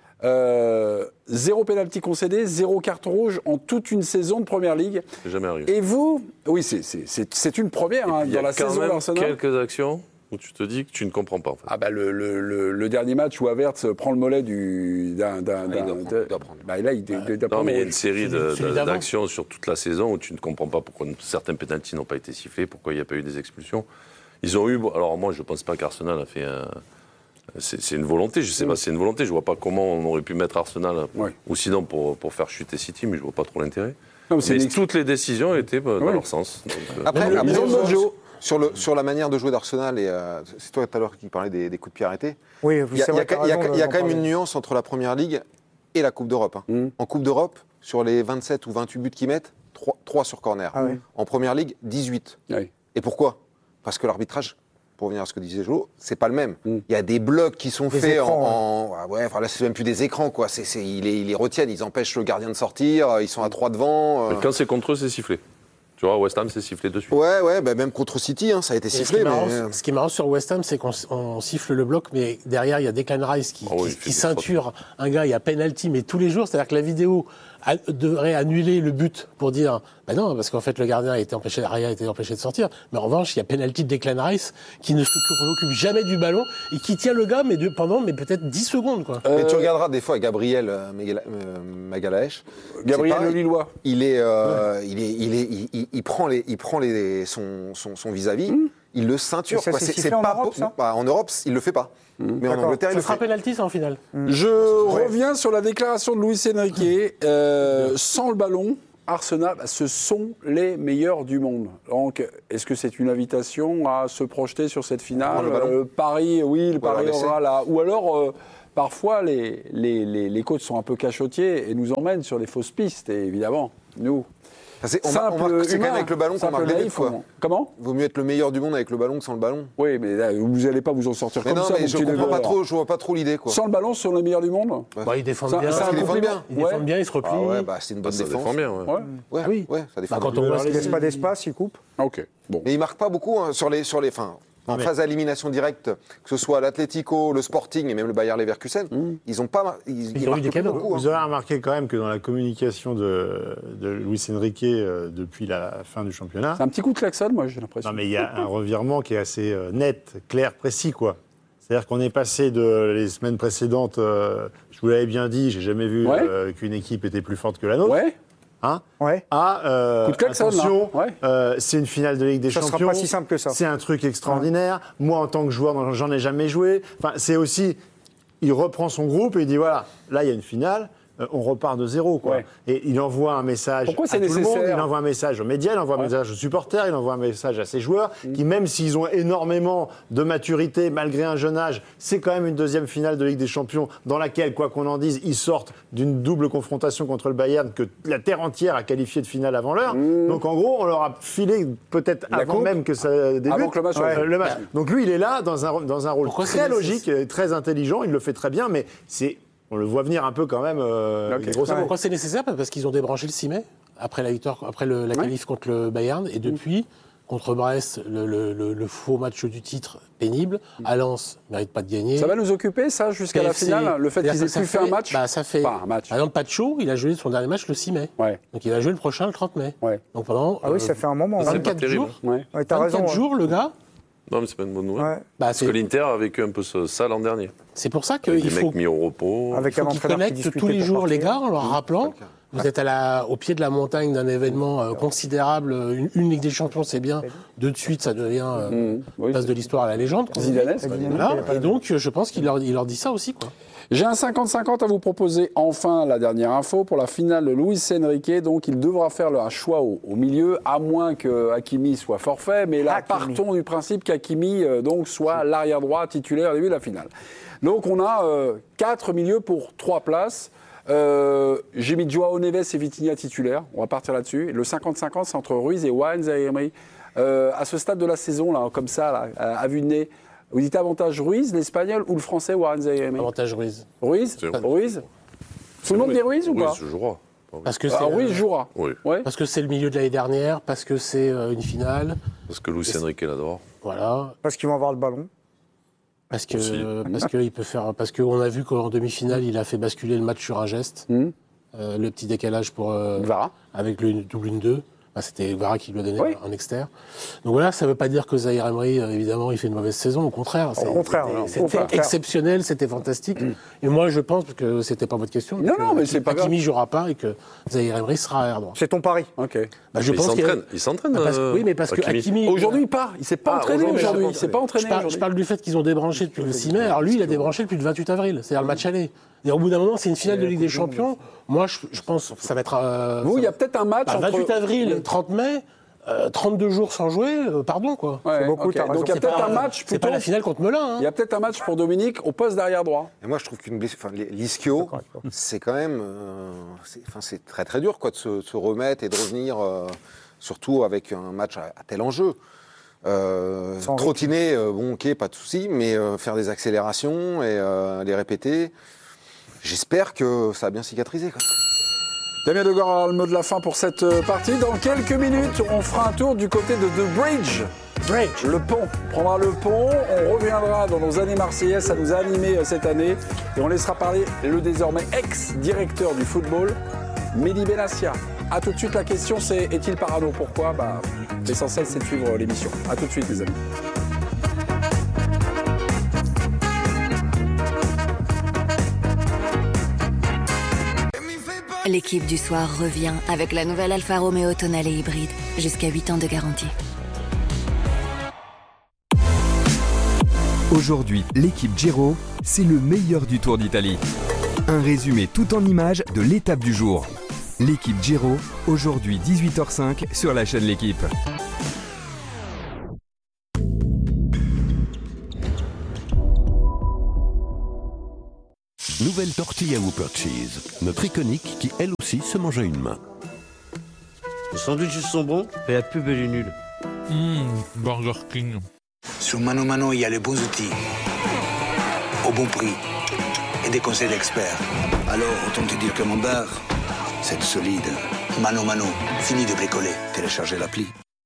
0 pénalty concédé, 0 carton rouge en toute une saison de Première Ligue. C'est jamais arrivé. Et vous, oui, c'est une première Et hein, puis, il y dans a la quand saison même d'Arsenal. quelques actions où tu te dis que tu ne comprends pas en fait. Ah bah le dernier match où Havertz prend le mollet d'un... Il doit prendre. Bah là, il doit Non, prendre. mais il y a une série celui d'avant. d'actions sur toute la saison où tu ne comprends pas pourquoi certains pénaltys n'ont pas été sifflés, pourquoi il n'y a pas eu des expulsions. Ils ont eu... Alors moi, je ne pense pas qu'Arsenal a fait un... C'est une volonté, je sais pas, c'est une volonté. Je vois pas comment on aurait pu mettre Arsenal, ou sinon pour faire chuter City, mais je vois pas trop l'intérêt. Mais toutes les décisions étaient dans leur sens. Donc, Après, ils ont le jeu. sur la manière de jouer d'Arsenal, et c'est toi tout à l'heure qui parlais des coups de pied arrêtés. Oui, Il y a quand même une nuance entre la Première Ligue et la Coupe d'Europe. En Coupe d'Europe, sur les 27 ou 28 buts qu'ils mettent, 3 sur corner. Ah oui. En Première Ligue, 18. Oui. Et pourquoi ? Parce que l'arbitrage, pour revenir à ce que disait Jo, c'est pas le même. Il y a des blocs qui sont faits écrans, là, c'est même plus des écrans, quoi. Ils les retiennent, ils empêchent le gardien de sortir, ils sont à 3 devant. mais quand c'est contre eux, c'est sifflé. Tu vois, West Ham, c'est sifflé de suite. Ouais, bah, même contre City, ça a été sifflé. Ce qui est marrant sur West Ham, c'est qu'on siffle le bloc, mais derrière, il y a Declan Rice qui ceinture un gars, il y a penalty, mais tous les jours, c'est-à-dire que la vidéo devrait annuler le but pour dire bah non, parce qu'en fait le gardien a été empêché de sortir, mais en revanche il y a penalty de Declan Rice qui ne s'occupe jamais du ballon et qui tient le gars pendant peut-être 10 secondes quoi. Mais tu regarderas des fois Gabriel Magalhaes. Gabriel le Lillois. Il prend son vis-à-vis, il le ceinture. Et ça, c'est sifflé en Europe, ça ? En Europe, il le fait pas. Mais en Angleterre, il Ça le sera fait. penalty ça en finale. Je reviens sur la déclaration de Luis Enrique. Sans le ballon, Arsenal, ce sont les meilleurs du monde. Donc, est-ce que c'est une invitation à se projeter sur cette finale ? Paris, oui, le Paris aura là. Ou alors, parfois, les coachs sont un peu cachotiers et nous emmènent sur des fausses pistes. Et évidemment, nous... C'est quand même avec le ballon qu'on marque des buts, quoi. Comment ? Vaut mieux être le meilleur du monde avec le ballon que sans le ballon. Oui, mais là, vous n'allez pas vous en sortir Mais comme non, ça. mais je comprends pas trop, je vois pas trop l'idée, quoi. Sans le ballon, sont les meilleurs du monde ? Bah, ils défendent bien. C'est un compliment. Ils défendent bien, ils se replient. Ah ouais, bah c'est une bonne Ça défense. défend bien, ouais. Ouais, Ah oui. ouais, ça défend Bah, quand bien. on voit Il laisse pas d'espace, il coupe. Ok, bon. Mais il marque pas beaucoup sur les en phase à élimination directe, que ce soit l'Atlético, le Sporting et même le Bayer Leverkusen, ils ont pas ils ont eu des cadeaux. beaucoup. Vous aurez remarqué quand même que dans la communication de Luis Enrique depuis la fin du championnat, C'est un petit coup de klaxon, moi, j'ai l'impression. non mais il y a un revirement qui est assez net, clair, précis, quoi. C'est-à-dire qu'on est passé les semaines précédentes, je vous l'avais bien dit, j'ai jamais vu qu'une équipe était plus forte que la nôtre. Ouais. Ouais. Coup de klaxon, attention, là. c'est une finale de Ligue des Ça Champions. sera pas si simple que ça. C'est un truc extraordinaire. Moi, en tant que joueur, j'en ai jamais joué. Enfin, c'est aussi, il reprend son groupe et il dit voilà, là, il y a une finale. On repart de zéro, quoi. Ouais. Et il envoie un message Pourquoi c'est à tout le monde, nécessaire ? il envoie un message aux médias, il envoie un message aux supporters, il envoie un message à ses joueurs, qui même s'ils ont énormément de maturité, malgré un jeune âge, c'est quand même une deuxième finale de Ligue des Champions, dans laquelle, quoi qu'on en dise, ils sortent d'une double confrontation contre le Bayern, que la terre entière a qualifié de finale avant l'heure. Donc en gros, on leur a filé peut-être avant coupe, même que ça débute. Avant que le match soit le match. Donc lui, il est là dans un rôle Pourquoi très logique, très intelligent, il le fait très bien, mais on le voit venir un peu quand même. Pourquoi c'est nécessaire ? Parce qu'ils ont débranché le 6 mai, après la victoire, après la qualif contre le Bayern, et depuis, contre Brest, le faux match du titre pénible, à Lens, ne mérite pas de gagner. Ça va nous occuper, ça, jusqu'à la finale ? Le fait qu'ils aient pu faire un match ? Ça fait. Pas un match. Par exemple, Pacho, il a joué son dernier match le 6 mai. Ouais. Donc il va jouer le prochain le 30 mai. Ouais. Donc pendant. Ah oui, ça fait un moment. c'est 24 pas jours. Ouais. Ouais, t'as 24 raison. jours, le gars. Non, mais c'est pas une bonne nouvelle. Ouais. Parce que l'Inter a vécu un peu ça l'an dernier. C'est pour ça Avec qu'il des faut. mecs mis au repos. Avec Il un faut qu'ils entraîneur qui connectent discutait tous les pour jours les partir. gars en leur rappelant vous êtes au pied de la montagne d'un événement considérable, une Ligue des Champions c'est bien, de suite ça devient place de l'histoire à la légende. Zidanesque. Voilà. Et donc je pense qu'il leur dit ça aussi quoi. J'ai un 50-50 à vous proposer. Enfin, la dernière info pour la finale de Luis Enrique. Donc, il devra faire un choix au milieu, à moins que Hakimi soit forfait. Mais là, partons du principe qu'Hakimi donc soit l'arrière droit titulaire au début de la finale. Donc, on a 4 milieux pour 3 places. J'ai mis Joao Neves et Vitinha titulaires. On va partir là-dessus. Le 50-50, c'est entre Ruiz et Wan Zaïre. À ce stade de la saison, là, comme ça, là, à vue de nez, vous dites avantage Ruiz, l'Espagnol ou le Français Warren Zaïre? Avantage Ruiz. Ruiz. Tout le monde dit Ruiz ou pas? Ruiz jouera. Parce que Ruiz jouera. Oui. Ouais. Parce que c'est le milieu de l'année dernière, parce que c'est une finale. Parce que Luis Enrique l'adore. Voilà. Parce qu'ils vont avoir le ballon. Parce qu'il peut faire. Parce qu'on a vu qu'en demi-finale, il a fait basculer le match sur un geste. Le petit décalage pour Vara. avec le double 1-2. C'était Guevara qui lui a donné un externe. Donc voilà, ça ne veut pas dire que Zahir Emery, évidemment, il fait une mauvaise saison. Au contraire, c'était exceptionnel, c'était fantastique. Et moi, je pense, parce que c'était pas votre question, mais c'est pas grave. Hakimi jouera pas et que Zahir Emery sera arrière droit. C'est ton pari. Ok. Je pense il s'entraîne. Oui, mais parce que Hakimi. Aujourd'hui, il part. Il s'est pas entraîné aujourd'hui. Il s'est pas entraîné. Je parle du fait qu'ils ont débranché depuis le 6 mai. Alors lui, il a débranché depuis le 28 avril. C'est-à-dire le match aller. Et au bout d'un moment, c'est une finale de Ligue des Champions. Moi, je pense que ça va être. Il y a peut-être un match entre 28 avril, 30 mai. 32 jours sans jouer, pardon quoi. C'est beaucoup. Donc il y a peut-être un match. C'est pas la finale contre Melun. Il y a peut-être un match pour Dominique au poste d'arrière droit. Et moi je trouve qu'une blessure, l'ischio, c'est quand même, c'est très très dur quoi de se remettre et de revenir, surtout avec un match à tel enjeu. Trottiner, pas de souci, mais faire des accélérations et les répéter. J'espère que ça a bien cicatrisé quoi. Damien Degord aura le mot de la fin pour cette partie. Dans quelques minutes, on fera un tour du côté de The Bridge. Le pont. On prendra le pont, on reviendra dans nos années marseillaises, ça nous a animés cette année. Et on laissera parler le désormais ex-directeur du football, Mehdi Benassia. A tout de suite, la question c'est, est-il parano? Pourquoi? L'essentiel c'est de suivre l'émission. A tout de suite les amis. L'équipe du soir revient avec la nouvelle Alfa Romeo Tonale hybride. Jusqu'à 8 ans de garantie. Aujourd'hui, l'équipe Giro, c'est le meilleur du Tour d'Italie. Un résumé tout en images de l'étape du jour. L'équipe Giro, aujourd'hui 18h05 sur la chaîne L'Équipe. Nouvelle tortilla Whopper Cheese, notre iconique qui elle aussi se mange à une main. Les sandwichs sont bons, mais la pub elle est nulle. Burger King. Sur Mano Mano, il y a les bons outils, au bon prix et des conseils d'experts. Alors, autant te dire que mon bar, c'est du solide. Mano Mano, fini de bricoler. Téléchargez l'appli.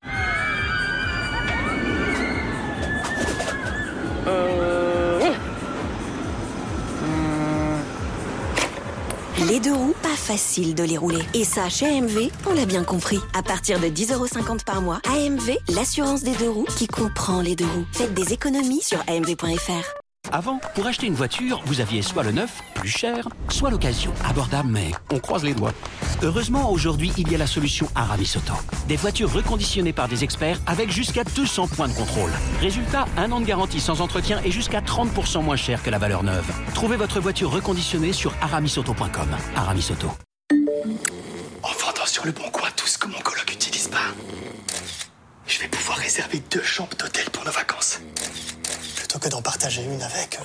Les deux roues, pas facile de les rouler. Et ça, chez AMV, on l'a bien compris. À partir de 10,50 € par mois, AMV, l'assurance des deux roues qui comprend les deux roues. Faites des économies sur amv.fr. Avant, pour acheter une voiture, vous aviez soit le neuf, plus cher, soit l'occasion, abordable, mais on croise les doigts. Heureusement, aujourd'hui, il y a la solution Aramis Auto. Des voitures reconditionnées par des experts avec jusqu'à 200 points de contrôle. Résultat, 1 an de garantie sans entretien et jusqu'à 30% moins cher que la valeur neuve. Trouvez votre voiture reconditionnée sur aramisauto.com. Aramis Auto. En vendant sur Le Bon Coin tout ce que mon coloc n'utilise pas, je vais pouvoir réserver 2 chambres d'hôtel pour nos vacances. Plutôt que d'en partager une avec...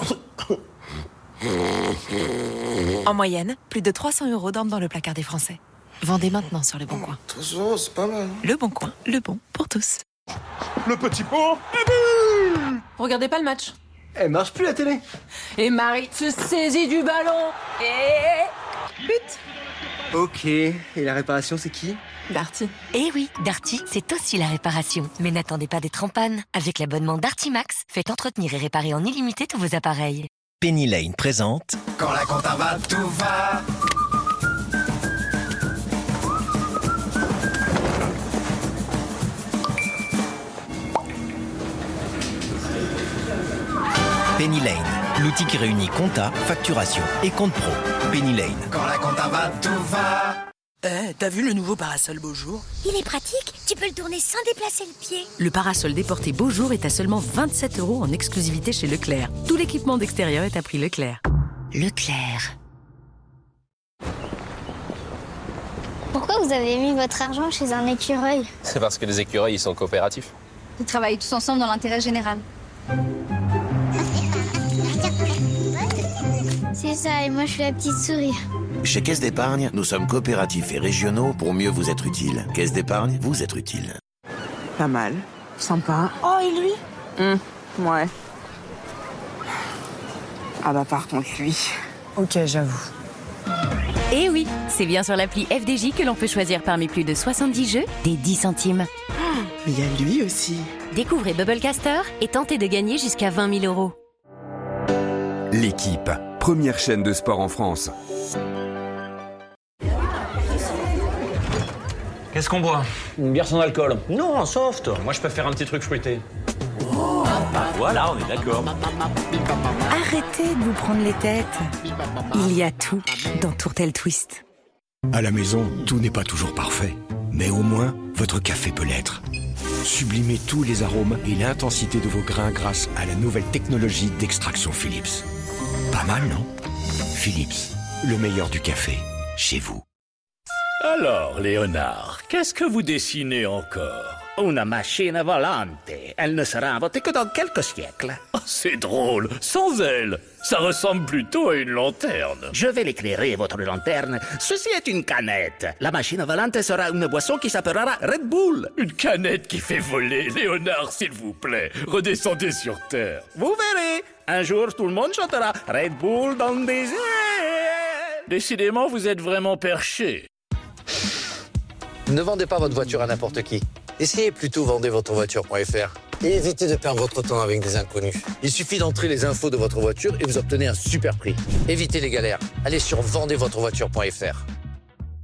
En moyenne, plus de 300 € dorment dans le placard des Français. Vendez maintenant sur Le Bon Coin. 300 €, c'est pas mal. Le Bon Coin, le bon pour tous. Le petit pot. Regardez pas le match. Elle marche plus la télé. Et Marie se saisit du ballon. Et... but. Ok, et la réparation c'est qui? Darty. Eh oui, Darty, c'est aussi la réparation. Mais n'attendez pas d'être en panne. Avec l'abonnement Darty Max, faites entretenir et réparer en illimité tous vos appareils. Penny Lane présente... Quand la compta va, tout va. Penny Lane, l'outil qui réunit compta, facturation et compte pro. Penny Lane. Quand la compta va, tout va. T'as vu le nouveau parasol Beaujour? Il est pratique, tu peux le tourner sans déplacer le pied. Le parasol déporté Beaujour est à seulement 27 € en exclusivité chez Leclerc. Tout l'équipement d'extérieur est à prix Leclerc. Leclerc. Pourquoi vous avez mis votre argent chez un écureuil? C'est parce que les écureuils, ils sont coopératifs. Vous travaillez tous ensemble dans l'intérêt général. C'est ça, et moi je suis la petite souris. Chez Caisse d'Épargne, nous sommes coopératifs et régionaux pour mieux vous être utiles. Caisse d'Épargne, vous être utile. Pas mal. Sympa. Oh, et lui? Ouais. Ah bah par contre, lui... Ok, j'avoue. Eh oui, c'est bien sur l'appli FDJ que l'on peut choisir parmi plus de 70 jeux des 10 centimes. Mais il y a lui aussi. Découvrez Bubblecaster et tentez de gagner jusqu'à 20 000 €. L'Équipe, première chaîne de sport en France. qu'est-ce qu'on boit? Une bière sans alcool. Non, soft. Moi, je peux faire un petit truc fruité. Voilà, on est d'accord. Arrêtez de vous prendre les têtes. Il y a tout dans Tourtel Twist. À la maison, tout n'est pas toujours parfait. Mais au moins, votre café peut l'être. Sublimez tous les arômes et l'intensité de vos grains grâce à la nouvelle technologie d'extraction Philips. Pas mal, non? Philips, le meilleur du café, chez vous. Alors, Léonard, qu'est-ce que vous dessinez encore? Una machine volante. Elle ne sera inventée que dans quelques siècles. Oh, c'est drôle, sans elle. Ça ressemble plutôt à une lanterne. Je vais l'éclairer, votre lanterne. Ceci est une canette. La machine volante sera une boisson qui s'appellera Red Bull. Une canette qui fait voler. Léonard, s'il vous plaît, redescendez sur Terre. Vous verrez. Un jour, tout le monde chantera Red Bull dans des airs. Décidément, vous êtes vraiment perché. Ne vendez pas votre voiture à n'importe qui. Essayez plutôt vendezvotrevoiture.fr et évitez de perdre votre temps avec des inconnus. Il suffit d'entrer les infos de votre voiture et vous obtenez un super prix. Évitez les galères. Allez sur vendezvotrevoiture.fr.